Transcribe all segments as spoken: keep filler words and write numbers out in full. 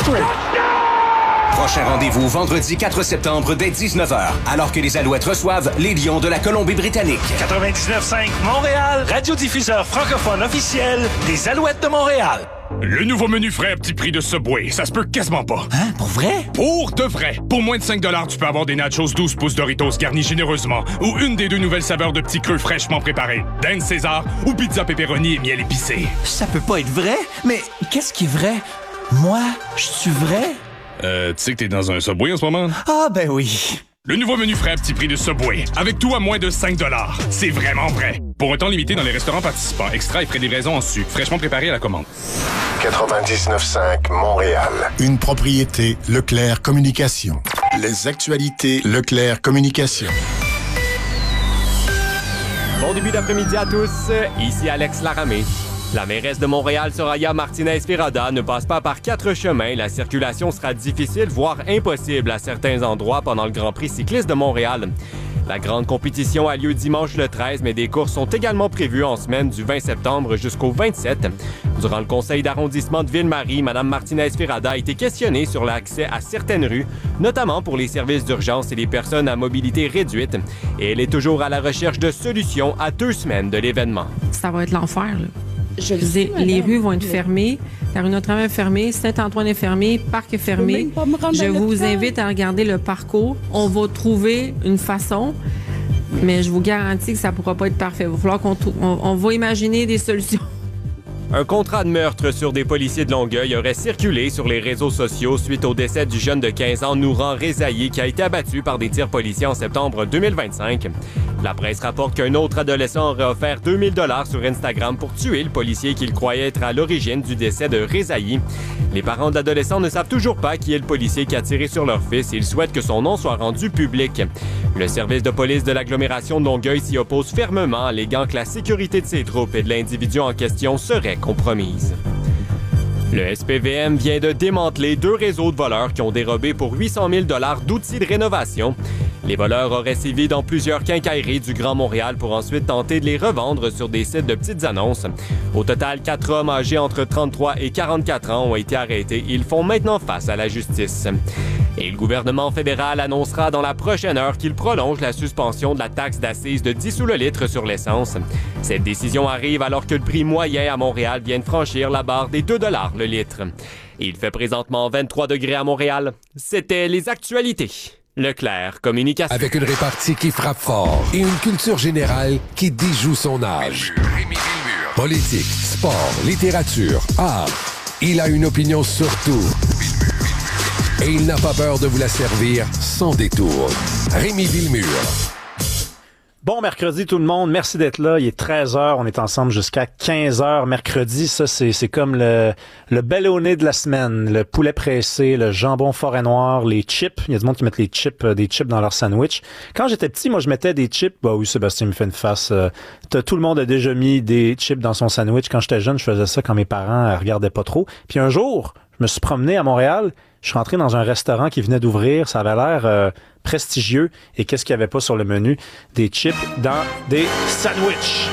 Sprint. Prochain rendez-vous vendredi quatre septembre dès dix-neuf heures, alors que les Alouettes reçoivent les Lions de la Colombie-Britannique. quatre-vingt-dix-neuf cinq Montréal, radiodiffuseur francophone officiel des Alouettes de Montréal. Le nouveau menu frais à petit prix de Subway, ça se peut quasiment pas. Hein? Pour vrai? Pour de vrai. Pour moins de cinq dollars, tu peux avoir des nachos douze pouces Doritos garnis généreusement ou une des deux nouvelles saveurs de petits creux fraîchement préparés. Dinde César ou pizza pepperoni et miel épicé. Ça peut pas être vrai? Mais qu'est-ce qui est vrai? Moi, je suis vrai? Euh, tu sais que t'es dans un Subway en ce moment? Ah, ben oui. Le nouveau menu frais à petit prix de Subway, avec tout à moins de cinq dollars. C'est vraiment vrai. Pour un temps limité dans les restaurants participants, extra et frais de livraison en sucre, fraîchement préparé à la commande. quatre-vingt-dix-neuf cinq Montréal. Une propriété Leclerc Communication. Les actualités Leclerc Communication. Bon début d'après-midi à tous. Ici Alex Laramé. La mairesse de Montréal, Soraya Martinez-Pirada, ne passe pas par quatre chemins. La circulation sera difficile, voire impossible à certains endroits pendant le Grand Prix cycliste de Montréal. La grande compétition a lieu dimanche le treize, mais des courses sont également prévues en semaine du vingt septembre jusqu'au vingt-sept. Durant le conseil d'arrondissement de Ville-Marie, Mme Martinez-Pirada a été questionnée sur l'accès à certaines rues, notamment pour les services d'urgence et les personnes à mobilité réduite. Et elle est toujours à la recherche de solutions à deux semaines de l'événement. Ça va être l'enfer, là. Je Je dis, les rues vont être fermées, la rue Notre-Dame est fermée, Saint-Antoine est fermé, Parc est fermé. Je vous invite à regarder le parcours. On va trouver une façon, mais je vous garantis que ça ne pourra pas être parfait. Il va falloir qu'on trou- on, on va imaginer des solutions. Un contrat de meurtre sur des policiers de Longueuil aurait circulé sur les réseaux sociaux suite au décès du jeune de quinze ans, Nouran Rezaï, qui a été abattu par des tirs policiers en septembre deux mille vingt-cinq. La presse rapporte qu'un autre adolescent aurait offert deux mille dollars sur Instagram pour tuer le policier qu'il croyait être à l'origine du décès de Rezaï. Les parents de l'adolescent ne savent toujours pas qui est le policier qui a tiré sur leur fils et ils souhaitent que son nom soit rendu public. Le service de police de l'agglomération de Longueuil s'y oppose fermement, alléguant que la sécurité de ses troupes et de l'individu en question serait compromise. Le S P V M vient de démanteler deux réseaux de voleurs qui ont dérobé pour huit cent mille dollars d'outils de rénovation. Les voleurs auraient sévi dans plusieurs quincailleries du Grand Montréal pour ensuite tenter de les revendre sur des sites de petites annonces. Au total, quatre hommes âgés entre trente-trois et quarante-quatre ans ont été arrêtés. Ils font maintenant face à la justice. Et le gouvernement fédéral annoncera dans la prochaine heure qu'il prolonge la suspension de la taxe d'assises de dix sous le litre sur l'essence. Cette décision arrive alors que le prix moyen à Montréal vient de franchir la barre des deux dollars le litre. Il fait présentement vingt-trois degrés à Montréal. C'était les actualités. Leclerc Communication. Avec une répartie qui frappe fort et une culture générale qui déjoue son âge. Politique, sport, littérature, art. Il a une opinion sur tout. Et il n'a pas peur de vous la servir sans détour. Rémi Villemure. Bon mercredi tout le monde, merci d'être là. Il est treize heures, on est ensemble jusqu'à quinze heures mercredi. Ça, c'est, c'est comme le, le ballonné de la semaine. Le poulet pressé, le jambon forêt noire, les chips. Il y a du monde qui met les chips, euh, des chips dans leur sandwich. Quand j'étais petit, moi, je mettais des chips. Bah oui, Sébastien me fait une face. Euh, tout le monde a déjà mis des chips dans son sandwich. Quand j'étais jeune, je faisais ça quand mes parents euh, regardaient pas trop. Puis un jour, je me suis promené à Montréal. Je suis rentré dans un restaurant qui venait d'ouvrir. Ça avait l'air euh, prestigieux. Et qu'est-ce qu'il n'y avait pas sur le menu? Des chips dans des sandwichs.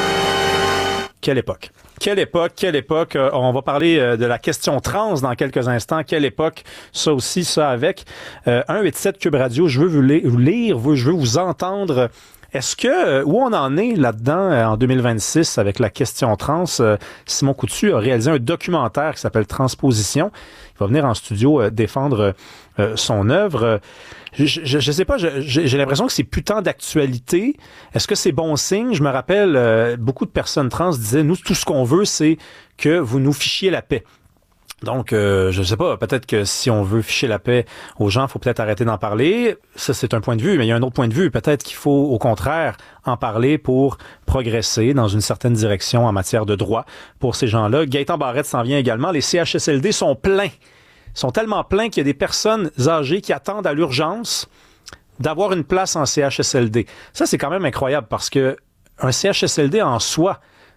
Quelle époque. Quelle époque, quelle époque. Euh, on va parler euh, de la question trans dans quelques instants. Quelle époque, ça aussi, ça avec. Euh, un huit sept Cube Radio, je veux vous, li- vous lire, vous, je veux vous entendre. Est-ce que, où on en est là-dedans euh, en deux mille vingt-six avec la question trans? Euh, Simon Coutu a réalisé un documentaire qui s'appelle Transposition. Il va venir en studio euh, défendre euh, son œuvre. Je, je, je sais pas, je, j'ai l'impression que c'est plus tant d'actualité. Est-ce que c'est bon signe? Je me rappelle, euh, beaucoup de personnes trans disaient, nous, tout ce qu'on veut, c'est que vous nous fichiez la paix. Donc, euh, je sais pas, peut-être que si on veut ficher la paix aux gens, il faut peut-être arrêter d'en parler. Ça, c'est un point de vue, mais il y a un autre point de vue. Peut-être qu'il faut, au contraire, en parler pour progresser dans une certaine direction en matière de droit pour ces gens-là. Gaëtan Barrette s'en vient également. Les C H S L D sont pleins. Ils sont tellement pleins qu'il y a des personnes âgées qui attendent à l'urgence d'avoir une place en C H S L D. Ça, c'est quand même incroyable parce que un C H S L D en soi,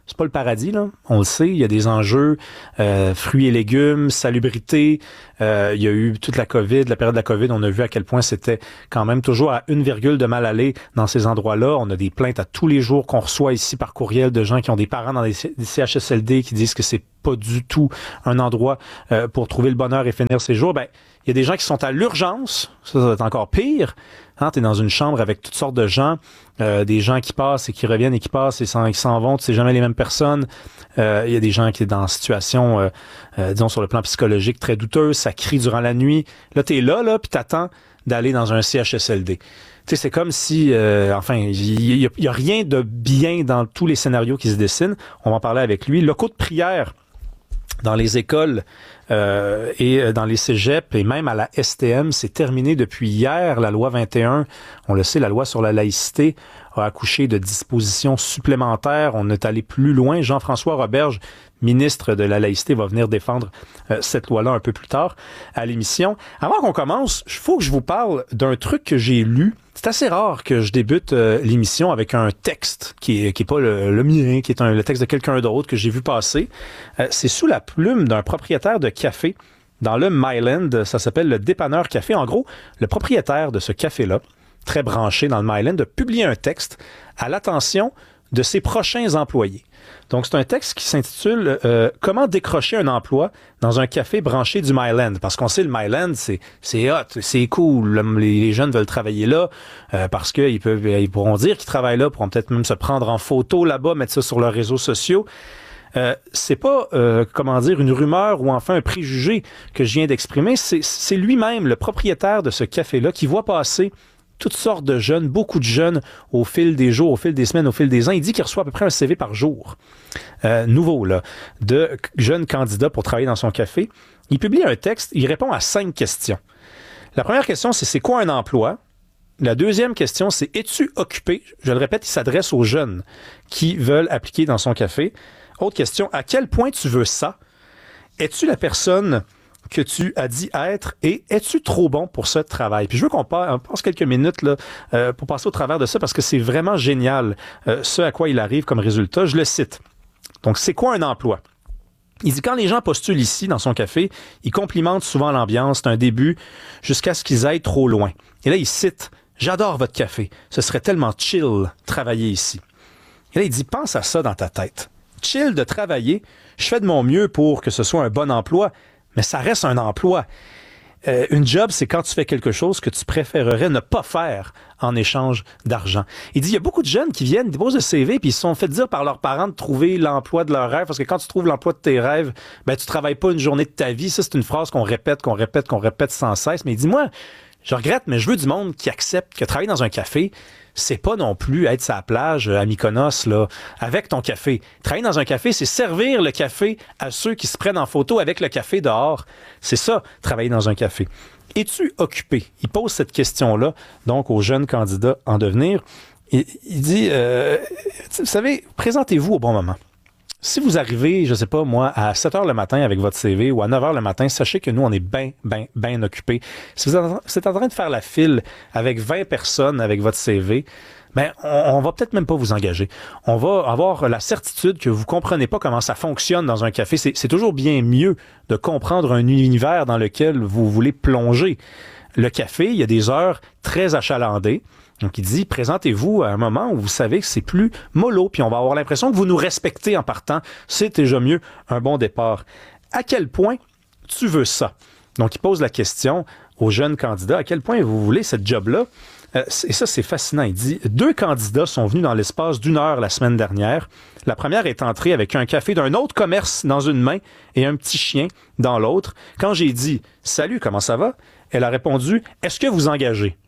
c'est pas le paradis, là. On le sait, il y a des enjeux, euh, fruits et légumes, salubrité. Euh, il y a eu toute la COVID, la période de la COVID, on a vu à quel point c'était quand même toujours à une virgule de mal aller dans ces endroits-là. On a des plaintes à tous les jours qu'on reçoit ici par courriel de gens qui ont des parents dans des C H S L D qui disent que c'est pas du tout un endroit euh, pour trouver le bonheur et finir ses jours. Ben, il y a des gens qui sont à l'urgence. Ça, ça va être encore pire. Hein, t'es dans une chambre avec toutes sortes de gens, euh, des gens qui passent et qui reviennent et qui passent et qui s'en vont. Tu sais jamais les mêmes personnes. Euh, il y a des gens qui sont dans une situation, euh, euh, disons, sur le plan psychologique très douteuse. Ça crie durant la nuit. Là, t'es là, là, puis t'attends d'aller dans un C H S L D. Tu sais, c'est comme si, euh, enfin, il y, y a rien de bien dans tous les scénarios qui se dessinent. On va en parler avec lui. Locaux de prière dans les écoles euh, et dans les cégeps et même à la S T M, c'est terminé depuis hier. La loi vingt et un, on le sait, la loi sur la laïcité a accouché de dispositions supplémentaires. On est allé plus loin. Jean-François Roberge, ministre de la laïcité, va venir défendre euh, cette loi-là un peu plus tard à l'émission. Avant qu'on commence, il faut que je vous parle d'un truc que j'ai lu. C'est assez rare que je débute euh, l'émission avec un texte qui est, qui est pas le, le mien, qui est un, le texte de quelqu'un d'autre que j'ai vu passer. Euh, c'est sous la plume d'un propriétaire de café dans le Myland. Ça s'appelle le Dépanneur Café. En gros, le propriétaire de ce café-là, très branché dans le Myland, a publié un texte à l'attention de ses prochains employés. Donc, c'est un texte qui s'intitule euh, « Comment décrocher un emploi dans un café branché du Myland ». Parce qu'on sait, le Myland, c'est, c'est hot, c'est cool. Les, les jeunes veulent travailler là euh, parce qu'ils peuvent, ils pourront dire qu'ils travaillent là, pourront peut-être même se prendre en photo là-bas, mettre ça sur leurs réseaux sociaux. Euh, c'est pas, euh, comment dire, une rumeur ou enfin un préjugé que je viens d'exprimer. C'est, c'est lui-même, le propriétaire de ce café-là, qui voit passer toutes sortes de jeunes, beaucoup de jeunes au fil des jours, au fil des semaines, au fil des ans. Il dit qu'il reçoit à peu près un C V par jour, euh, nouveau, là, de jeunes candidats pour travailler dans son café. Il publie un texte, il répond à cinq questions. La première question, c'est « C'est quoi un emploi? » La deuxième question, c'est « Es-tu occupé? » Je le répète, il s'adresse aux jeunes qui veulent appliquer dans son café. Autre question, « À quel point tu veux ça? Es-tu la personne que tu as dit être et es-tu trop bon pour ce travail? » Puis je veux qu'on passe quelques minutes là, euh, pour passer au travers de ça parce que c'est vraiment génial euh, ce à quoi il arrive comme résultat. Je le cite. Donc, c'est quoi un emploi? Il dit, quand les gens postulent ici, dans son café, ils complimentent souvent l'ambiance, c'est un début, jusqu'à ce qu'ils aillent trop loin. Et là, il cite, « J'adore votre café. Ce serait tellement chill travailler ici. » Et là, il dit, pense à ça dans ta tête. Chill de travailler, je fais de mon mieux pour que ce soit un bon emploi, mais ça reste un emploi. Euh, une job, c'est quand tu fais quelque chose que tu préférerais ne pas faire en échange d'argent. Il dit, il y a beaucoup de jeunes qui viennent, déposent le C V, puis ils se sont fait dire par leurs parents de trouver l'emploi de leur rêve, parce que quand tu trouves l'emploi de tes rêves, ben tu travailles pas une journée de ta vie. Ça, c'est une phrase qu'on répète, qu'on répète, qu'on répète sans cesse. Mais il dit, moi, je regrette, mais je veux du monde qui accepte que travailler dans un café, c'est pas non plus être sur la plage à Mykonos, là, avec ton café. Travailler dans un café, c'est servir le café à ceux qui se prennent en photo avec le café dehors. C'est ça, travailler dans un café. Es-tu occupé? Il pose cette question-là, donc, aux jeunes candidats en devenir. Il, il dit, euh, vous savez, présentez-vous au bon moment. Si vous arrivez, je sais pas moi, à sept heures le matin avec votre C V ou à neuf heures le matin, sachez que nous, on est bien, bien, bien occupés. Si vous êtes en train de faire la file avec vingt personnes avec votre C V, ben, on, on va peut-être même pas vous engager. On va avoir la certitude que vous comprenez pas comment ça fonctionne dans un café. C'est, c'est toujours bien mieux de comprendre un univers dans lequel vous voulez plonger. Le café, il y a des heures très achalandées. Donc, il dit, présentez-vous à un moment où vous savez que c'est plus mollo, puis on va avoir l'impression que vous nous respectez en partant. C'est déjà mieux un bon départ. À quel point tu veux ça? Donc, il pose la question aux jeunes candidats, à quel point vous voulez cette job-là? Euh, et ça, c'est fascinant. Il dit, deux candidats sont venus dans l'espace d'une heure la semaine dernière. La première est entrée avec un café d'un autre commerce dans une main et un petit chien dans l'autre. Quand j'ai dit, salut, comment ça va? Elle a répondu, est-ce que vous engagez?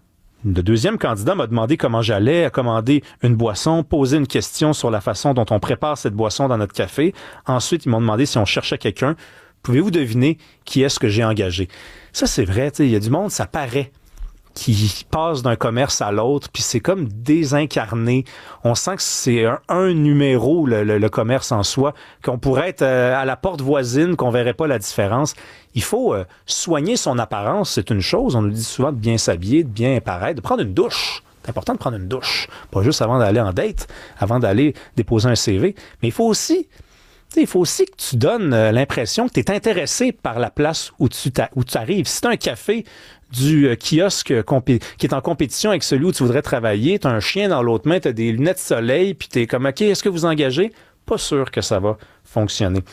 Le deuxième candidat m'a demandé comment j'allais, a commandé une boisson, posé une question sur la façon dont on prépare cette boisson dans notre café. Ensuite, ils m'ont demandé si on cherchait quelqu'un. Pouvez-vous deviner qui est-ce que j'ai engagé? Ça, c'est vrai, tu sais, il y a du monde, ça paraît, qui passe d'un commerce à l'autre, puis c'est comme désincarné. On sent que c'est un, un numéro, le, le, le commerce en soi, qu'on pourrait être euh, à la porte voisine, qu'on verrait pas la différence. Il faut euh, soigner son apparence, c'est une chose. On nous dit souvent de bien s'habiller, de bien paraître, de prendre une douche C'est important de prendre une douche. Pas juste avant d'aller en date, avant d'aller déposer un C V. Mais il faut aussi, tu sais, il faut aussi que tu donnes euh, l'impression que tu es intéressé par la place où tu, où tu arrives. Si tu as un café du euh, kiosque compé- qui est en compétition avec celui où tu voudrais travailler, tu as un chien dans l'autre main, tu as des lunettes de soleil, puis tu es comme, OK, est-ce que vous engagez? Pas sûr que ça va fonctionner.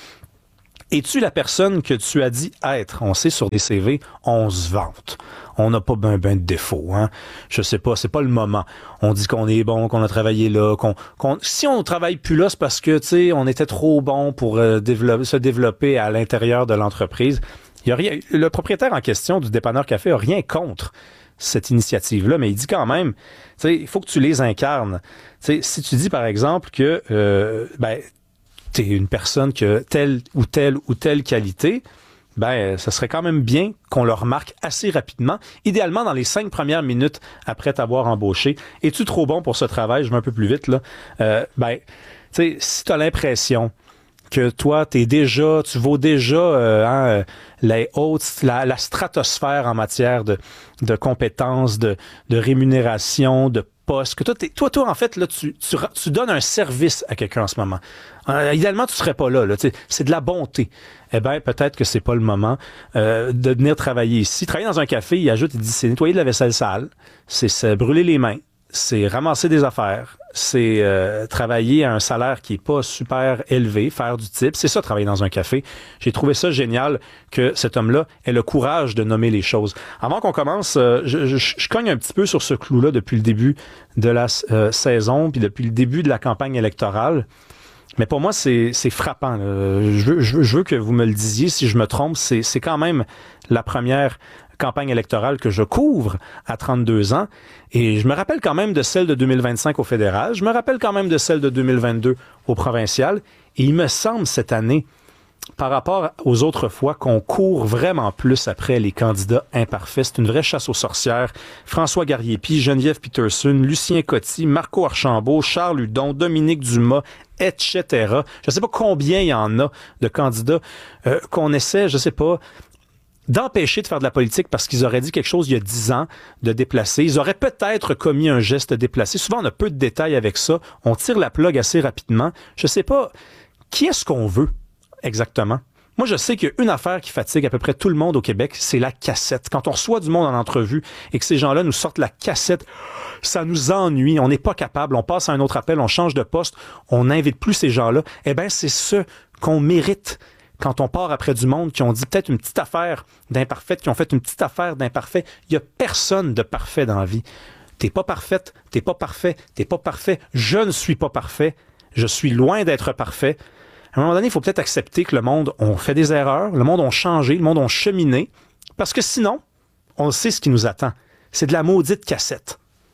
Es-tu la personne que tu as dit être? On sait, sur des C V, on se vante. On n'a pas ben ben de défauts, hein. Je sais pas, c'est pas le moment. On dit qu'on est bon, qu'on a travaillé là, qu'on, qu'on si on travaille plus là, c'est parce que, tu sais, on était trop bon pour euh, développer, se développer à l'intérieur de l'entreprise. Il y a rien, le propriétaire en question du dépanneur café a rien contre cette initiative-là, mais il dit quand même, tu sais, il faut que tu les incarnes. Tu sais, si tu dis, par exemple, que, euh, ben, t'es une personne qui a telle ou telle ou telle qualité, ben, ça serait quand même bien qu'on le remarque assez rapidement, idéalement dans les cinq premières minutes après t'avoir embauché. Es-tu trop bon pour ce travail? Je vais un peu plus vite, là. Euh, ben, tu sais, si t'as l'impression que toi, t'es déjà, tu vaux déjà euh, hein, les hautes, la, la stratosphère en matière de, de compétences, de, de rémunération, de poste, que toi, t'es, toi, toi, en fait, là, tu, tu, tu donnes un service à quelqu'un en ce moment. Euh, idéalement, tu serais pas là, là. C'est de la bonté. Eh bien, peut-être que c'est pas le moment euh, de venir travailler ici. Travailler dans un café, il ajoute, il dit, c'est nettoyer de la vaisselle sale, c'est se brûler les mains, c'est ramasser des affaires, c'est euh, travailler à un salaire qui est pas super élevé, faire du type. C'est ça, travailler dans un café. J'ai trouvé ça génial que cet homme-là ait le courage de nommer les choses. Avant qu'on commence, euh, je, je, je cogne un petit peu sur ce clou-là depuis le début de la euh, saison, puis depuis le début de la campagne électorale. Mais pour moi, c'est, c'est frappant. Là. Je veux, je veux, je veux que vous me le disiez. Si je me trompe, c'est, c'est quand même la première campagne électorale que je couvre à trente-deux ans. Et je me rappelle quand même de celle de deux mille vingt-cinq au fédéral. Je me rappelle quand même de celle de deux mille vingt-deux au provincial. Et il me semble cette année, par rapport aux autres fois, qu'on court vraiment plus après les candidats imparfaits. C'est une vraie chasse aux sorcières. François Garriépi, Geneviève Peterson, Lucien Coty, Marco Archambault, Charles Hudon, Dominique Dumas, et cetera. Je ne sais pas combien il y en a de candidats euh, qu'on essaie, je ne sais pas, d'empêcher de faire de la politique parce qu'ils auraient dit quelque chose il y a dix ans de déplacé. Ils auraient peut-être commis un geste déplacé. Souvent, on a peu de détails avec ça. On tire la plug assez rapidement. Je ne sais pas, qui est-ce qu'on veut exactement? Moi, je sais qu'il y a une affaire qui fatigue à peu près tout le monde au Québec, c'est la cassette. Quand on reçoit du monde en entrevue et que ces gens-là nous sortent la cassette, ça nous ennuie, on n'est pas capable, on passe à un autre appel, on change de poste, on n'invite plus ces gens-là. Eh bien, c'est ce qu'on mérite quand on part après du monde qui ont dit peut-être une petite affaire d'imparfaite, qui ont fait une petite affaire d'imparfait. Il n'y a personne de parfait dans la vie. T'es pas parfaite, t'es pas parfait, t'es pas parfait, je ne suis pas parfait, je suis loin d'être parfait. À un moment donné, il faut peut-être accepter que le monde a fait des erreurs, le monde a changé, le monde a cheminé, parce que sinon, on sait ce qui nous attend. C'est de la maudite cassette.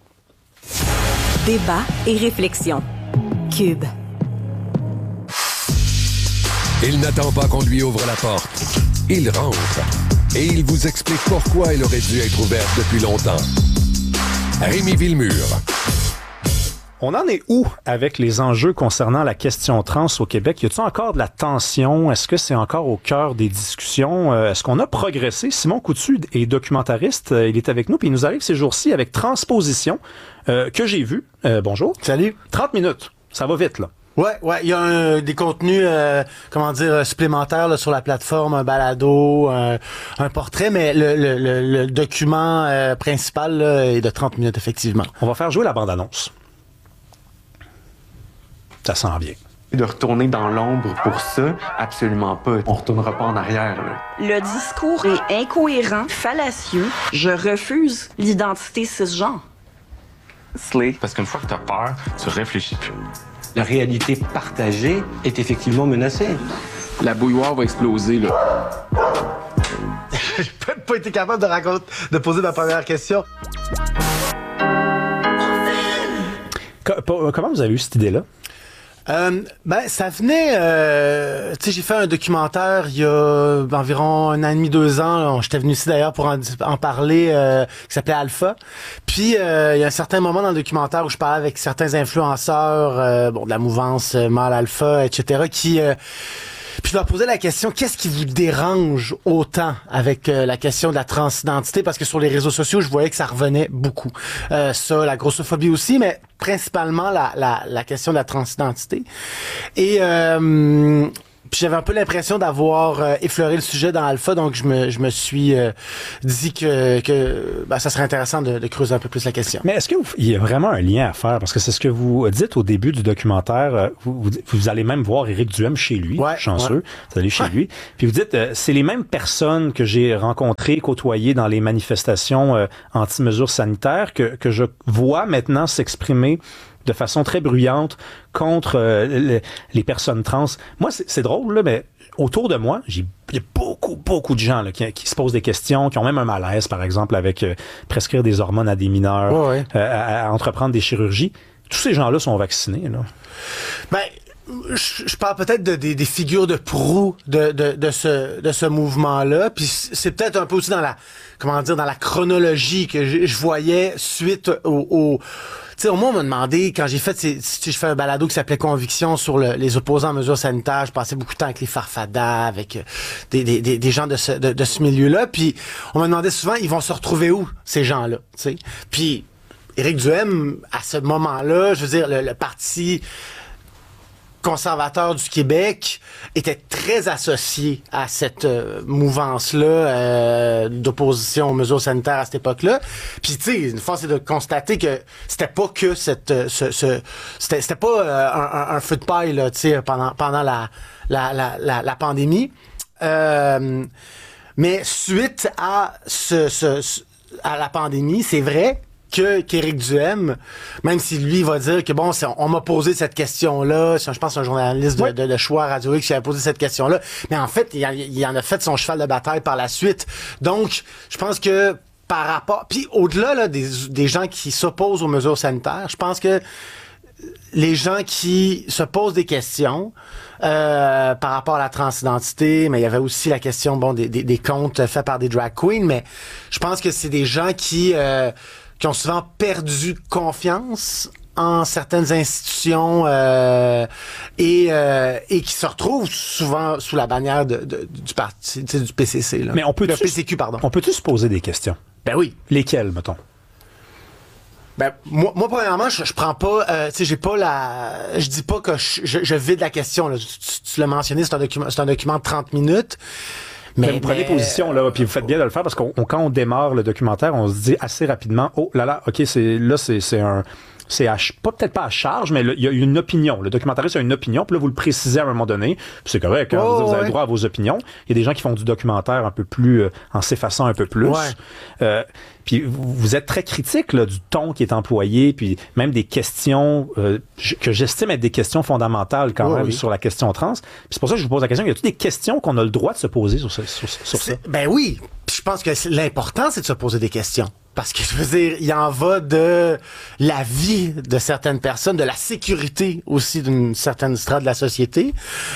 Débat et réflexion. Cube. Il n'attend pas qu'on lui ouvre la porte. Il rentre. Et il vous explique pourquoi elle aurait dû être ouverte depuis longtemps. Rémi Villemur. On en est où avec les enjeux concernant la question trans au Québec? Y a-t-il encore de la tension? Est-ce que c'est encore au cœur des discussions? Euh, est-ce qu'on a progressé? Simon Coutu est documentariste. Euh, il est avec nous, puis il nous arrive ces jours-ci avec Transposition, euh, que j'ai vu. Euh, bonjour. Salut. trente minutes. Ça va vite, là. Ouais, ouais, il y a un, des contenus, euh, comment dire, supplémentaires là, sur la plateforme, un balado, un, un portrait, mais le, le, le, le document euh, principal là, est de trente minutes, effectivement. On va faire jouer la bande-annonce. Ça sent bien. De retourner dans l'ombre pour ça, absolument pas. On retournera pas en arrière. Là. Le discours est incohérent, fallacieux. Je refuse l'identité cisgenre. Slay. Parce qu'une fois que t'as peur, tu réfléchis plus. La réalité partagée est effectivement menacée. La bouilloire va exploser, là. J'ai peut-être pas été capable de raconter, de poser ma première question. Comment vous avez eu cette idée-là? Euh, ben, ça venait, euh, tu sais, j'ai fait un documentaire il y a environ un an et demi, deux ans. J'étais venu ici d'ailleurs pour en, en parler, euh, qui s'appelait Alpha. Puis, euh, il y a un certain moment dans le documentaire où je parlais avec certains influenceurs, euh, bon, de la mouvance euh, Mâle Alpha, et cetera, qui... Euh, Puis je leur posais la question, qu'est-ce qui vous dérange autant avec euh, la question de la transidentité? Parce que sur les réseaux sociaux, je voyais que ça revenait beaucoup. Euh, ça, la grossophobie aussi, mais principalement la, la, la question de la transidentité. Et... Euh, Puis j'avais un peu l'impression d'avoir euh, effleuré le sujet dans Alpha, donc je me, je me suis euh, dit que, que ben, ça serait intéressant de, de creuser un peu plus la question. Mais est-ce qu'il y a vraiment un lien à faire? Parce que c'est ce que vous dites au début du documentaire. Vous, vous, vous allez même voir Éric Duhem chez lui, ouais, chanceux. Ouais. Vous allez chez ouais. lui. Puis vous dites, euh, c'est les mêmes personnes que j'ai rencontrées, côtoyées dans les manifestations euh, anti-mesures sanitaires que, que je vois maintenant s'exprimer de façon très bruyante contre euh, les, les personnes trans. Moi, c'est, c'est drôle, là, mais autour de moi, j'ai il y a beaucoup, beaucoup de gens là, qui, qui se posent des questions, qui ont même un malaise, par exemple, avec euh, prescrire des hormones à des mineurs, ouais, ouais. Euh, à, à entreprendre des chirurgies. Tous ces gens-là sont vaccinés, là. Ben, je, je parle peut-être de, de, des figures de proue de, de, de, ce, de ce mouvement-là. Puis c'est peut-être un peu aussi dans la, comment dire, dans la chronologie que je, je voyais suite au... au tu sais, au moins, on m'a demandé, quand j'ai fait, si je fais un balado qui s'appelait Conviction sur le, les opposants aux mesures sanitaires, je passais beaucoup de temps avec les farfadas, avec des, des, des, des gens de ce, de, de ce milieu-là. Puis, on m'a demandé souvent, ils vont se retrouver où, ces gens-là, tu sais? Puis, Éric Duhem, à ce moment-là, je veux dire, le, le parti conservateur du Québec était très associé à cette euh, mouvance-là euh, d'opposition aux mesures sanitaires à cette époque-là. Puis tu sais, une fois c'est de constater que c'était pas que cette, euh, ce, ce, c'était, c'était pas euh, un, un, un feu de paille là, tu sais, pendant pendant la la la la, la pandémie. Euh, mais suite à ce, ce, ce à la pandémie, c'est vrai que qu'Éric Duhem, même si lui va dire que bon, c'est, on m'a posé cette question-là, je pense que c'est un journaliste de, ouais. de, de choix à Radio X qui a posé cette question-là, mais en fait, il, a, il en a fait son cheval de bataille par la suite. Donc, je pense que par rapport... Puis au-delà là, des, des gens qui s'opposent aux mesures sanitaires, je pense que les gens qui se posent des questions euh, par rapport à la transidentité, mais il y avait aussi la question bon des, des, des contes faits par des drag queens, mais je pense que c'est des gens qui... Euh, qui ont souvent perdu confiance en certaines institutions euh, et euh, et qui se retrouvent souvent sous la bannière de, de du parti, du P C C là. Mais on peut le P C Q pardon. On peut-tu se poser des questions? Ben oui. Lesquelles, mettons? Ben moi, moi premièrement, je, je prends pas, euh, tu sais, j'ai pas la, je dis pas que je, je, je vide la question. Là. Tu, tu l'as mentionné, c'est un document, c'est un document de trente minutes. Mais, mais vous prenez mais... position, là, puis vous faites bien de le faire, parce qu'on quand on démarre le documentaire, on se dit assez rapidement, oh là là, OK, c'est là, c'est, c'est un... c'est à, pas peut-être pas à charge, mais il y a une opinion. Le documentariste a une opinion, puis là, vous le précisez à un moment donné, puis c'est correct, hein, oh, vous, vous avez ouais. le droit à vos opinions. Il y a des gens qui font du documentaire un peu plus, euh, en s'effaçant un peu plus. Ouais. Euh, puis vous, vous êtes très critique là, du ton qui est employé, puis même des questions euh, que j'estime être des questions fondamentales quand oh, même oui. sur la question trans. Puis c'est pour ça que je vous pose la question, y a-t-il des questions qu'on a le droit de se poser sur, ce, sur, sur ça? Ben oui, puis je pense que l'important, c'est de se poser des questions. Parce que, je veux dire, il en va de la vie de certaines personnes, de la sécurité aussi d'une certaine strate de la société.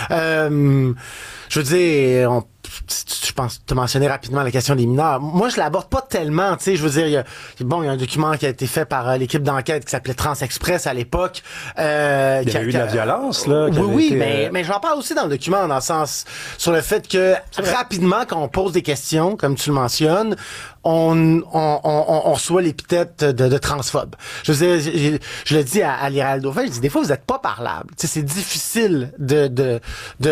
Euh, je veux dire, on, je pense, tu as mentionné rapidement la question des mineurs. Moi, je l'aborde pas tellement, tu sais, je veux dire, il y a, bon, il y a un document qui a été fait par euh, l'équipe d'enquête qui s'appelait Trans Express à l'époque. Euh, il y a, a eu de la violence, là. Oui, oui, été, mais, euh... mais j'en parle aussi dans le document, dans le sens, sur le fait que, rapidement, quand on pose des questions, comme tu le mentionnes, on, on, on, on reçoit l'épithète de, de transphobe. Je veux dire, je, je le dis à, à Léral Dauphin, je dis, des fois, vous êtes pas parlable. Tu sais, c'est difficile de, de,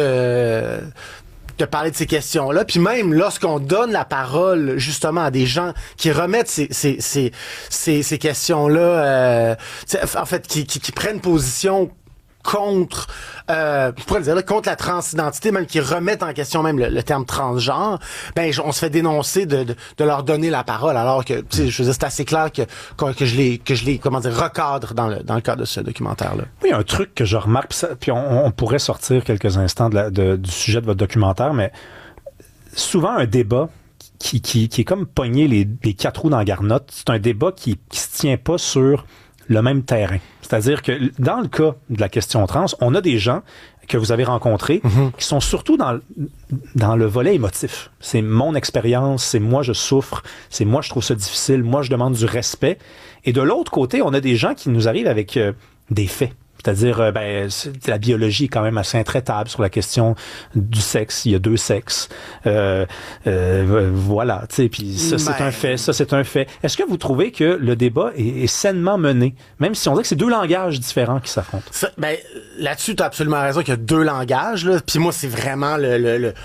de, de parler de ces questions-là. Puis même lorsqu'on donne la parole, justement, à des gens qui remettent ces, ces, ces, ces, ces questions-là, euh, en fait, qui, qui, qui prennent position contre, euh, je pourrais le dire, là, contre la transidentité, même qui remettent en question même le, le terme transgenre, ben on se fait dénoncer de, de, de leur donner la parole, alors que, tu sais, je veux dire, c'est assez clair que, que je les, que je les, comment dire, recadre dans le, dans le cadre de ce documentaire-là. Oui, un truc que je remarque, puis, ça, puis on, on pourrait sortir quelques instants de la, de, du sujet de votre documentaire, mais souvent un débat qui, qui, qui est comme pogner les, les quatre roues dans la garnotte, c'est un débat qui, qui se tient pas sur le même terrain. C'est-à-dire que dans le cas de la question trans, on a des gens que vous avez rencontrés mm-hmm. qui sont surtout dans, dans le volet émotif. C'est mon expérience, c'est moi je souffre, c'est moi je trouve ça difficile, moi je demande du respect. Et de l'autre côté, on a des gens qui nous arrivent avec euh, des faits. C'est-à-dire, euh, ben, c'est, la biologie est quand même assez intraitable sur la question du sexe. Il y a deux sexes. Euh, euh, voilà, tu sais, puis ça, c'est ben... un fait, ça, c'est un fait. Est-ce que vous trouvez que le débat est, est sainement mené, même si on dit que c'est deux langages différents qui s'affrontent? Ça, ben, là-dessus, tu as absolument raison qu'il y a deux langages, là. Puis moi, c'est vraiment le... le, le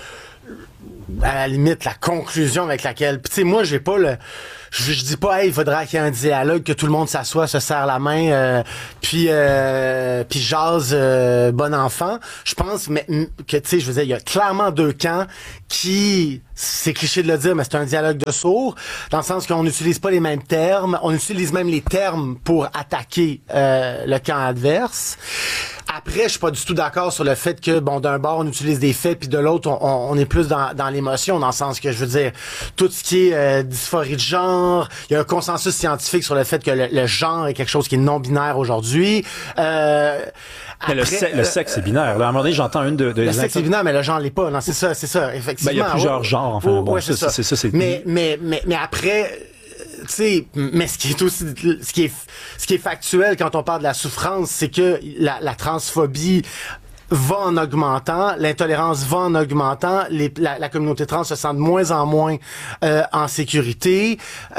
à la limite, la conclusion avec laquelle... Tu sais, moi, j'ai pas le... Je, je dis pas, hey, il faudra qu'il y ait un dialogue, que tout le monde s'assoie, se serre la main, euh, puis euh, puis jase euh, bon enfant. Je pense mais, que, tu sais, je veux dire, il y a clairement deux camps qui... C'est cliché de le dire, mais c'est un dialogue de sourds, dans le sens qu'on n'utilise pas les mêmes termes, on utilise même les termes pour attaquer euh, le camp adverse. Après, je suis pas du tout d'accord sur le fait que, bon, d'un bord, on utilise des faits, puis de l'autre, on, on, on est plus dans, dans l'émotion, dans le sens que, je veux dire, tout ce qui est euh, dysphorie de genre, il y a un consensus scientifique sur le fait que le, le genre est quelque chose qui est non-binaire aujourd'hui. Euh, mais après, le, se- le sexe est binaire. Là, à un moment donné, j'entends une de... de le sexe est binaire, mais le genre l'est pas. Non, c'est ça, c'est ça, effectivement. Ben, il y a plusieurs ouais, genres, enfin. Ouais, bon, ouais, c'est, c'est ça. C'est, c'est, c'est, c'est... Mais, mais, mais, mais après... Tu sais, mais ce qui est aussi, ce qui est, ce qui est factuel quand on parle de la souffrance, c'est que la, la transphobie va en augmentant, l'intolérance va en augmentant, les, la, la communauté trans se sent de moins en moins euh, en sécurité.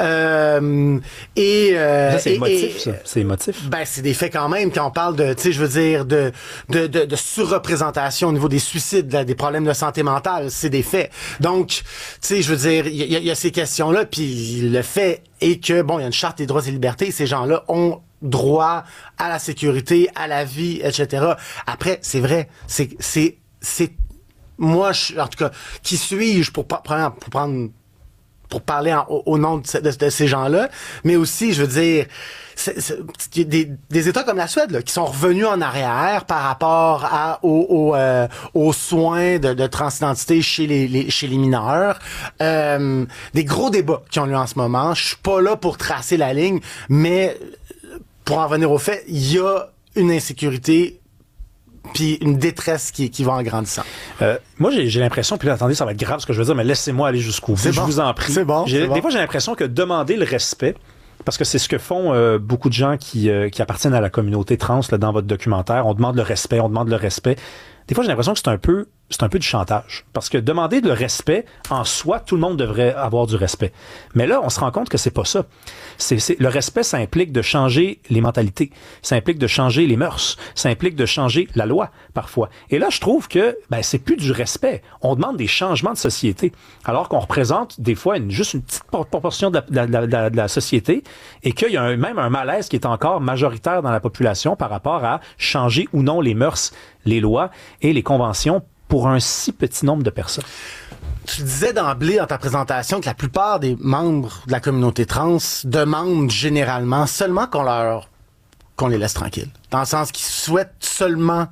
Euh, et, euh, ça, c'est et, émotif, et, ça. C'est émotif. Ben, c'est des faits quand même quand on parle de, tu sais, je veux dire, de, de, de, de surreprésentation au niveau des suicides, des problèmes de santé mentale, c'est des faits. Donc, tu sais, je veux dire, il y, y, y a ces questions-là, puis le fait est que, bon, il y a une charte des droits et libertés, ces gens-là ont droit à la sécurité, à la vie, et cetera. Après, c'est vrai, c'est, c'est, c'est, moi, je, en tout cas, qui suis-je pour, pour prendre, pour prendre, pour parler en, au, au nom de, de, de ces gens-là, mais aussi, je veux dire, c'est, c'est, des, des États comme la Suède, là, qui sont revenus en arrière par rapport à, aux, aux, euh, aux soins de, de transidentité chez les, les, chez les mineurs. Euh, des gros débats qui ont lieu en ce moment. Je suis pas là pour tracer la ligne, mais pour en venir au fait, il y a une insécurité puis une détresse qui, qui va en grandissant. Euh, moi, j'ai, j'ai l'impression, puis là, attendez, ça va être grave ce que je veux dire, mais laissez-moi aller jusqu'au bout. C'est je bon. vous en prie. C'est bon. J'ai, c'est des bon. fois, j'ai l'impression que demander le respect, parce que c'est ce que font euh, beaucoup de gens qui, euh, qui appartiennent à la communauté trans là, dans votre documentaire. On demande le respect, on demande le respect. Des fois, j'ai l'impression que c'est un peu, c'est un peu du chantage. Parce que demander le respect, en soi, tout le monde devrait avoir du respect. Mais là, on se rend compte que c'est pas ça. C'est, c'est, le respect, ça implique de changer les mentalités. Ça implique de changer les mœurs. Ça implique de changer la loi, parfois. Et là, je trouve que, ben, c'est plus du respect. On demande des changements de société. Alors qu'on représente, des fois, une, juste une petite proportion de la, de la, de la, de la société et qu'il y a un, même un malaise qui est encore majoritaire dans la population par rapport à changer ou non les mœurs, les lois et les conventions pour un si petit nombre de personnes. Tu disais d'emblée dans ta présentation que la plupart des membres de la communauté trans demandent généralement seulement qu'on leur qu'on les laisse tranquilles. Dans le sens qu'ils souhaitent seulement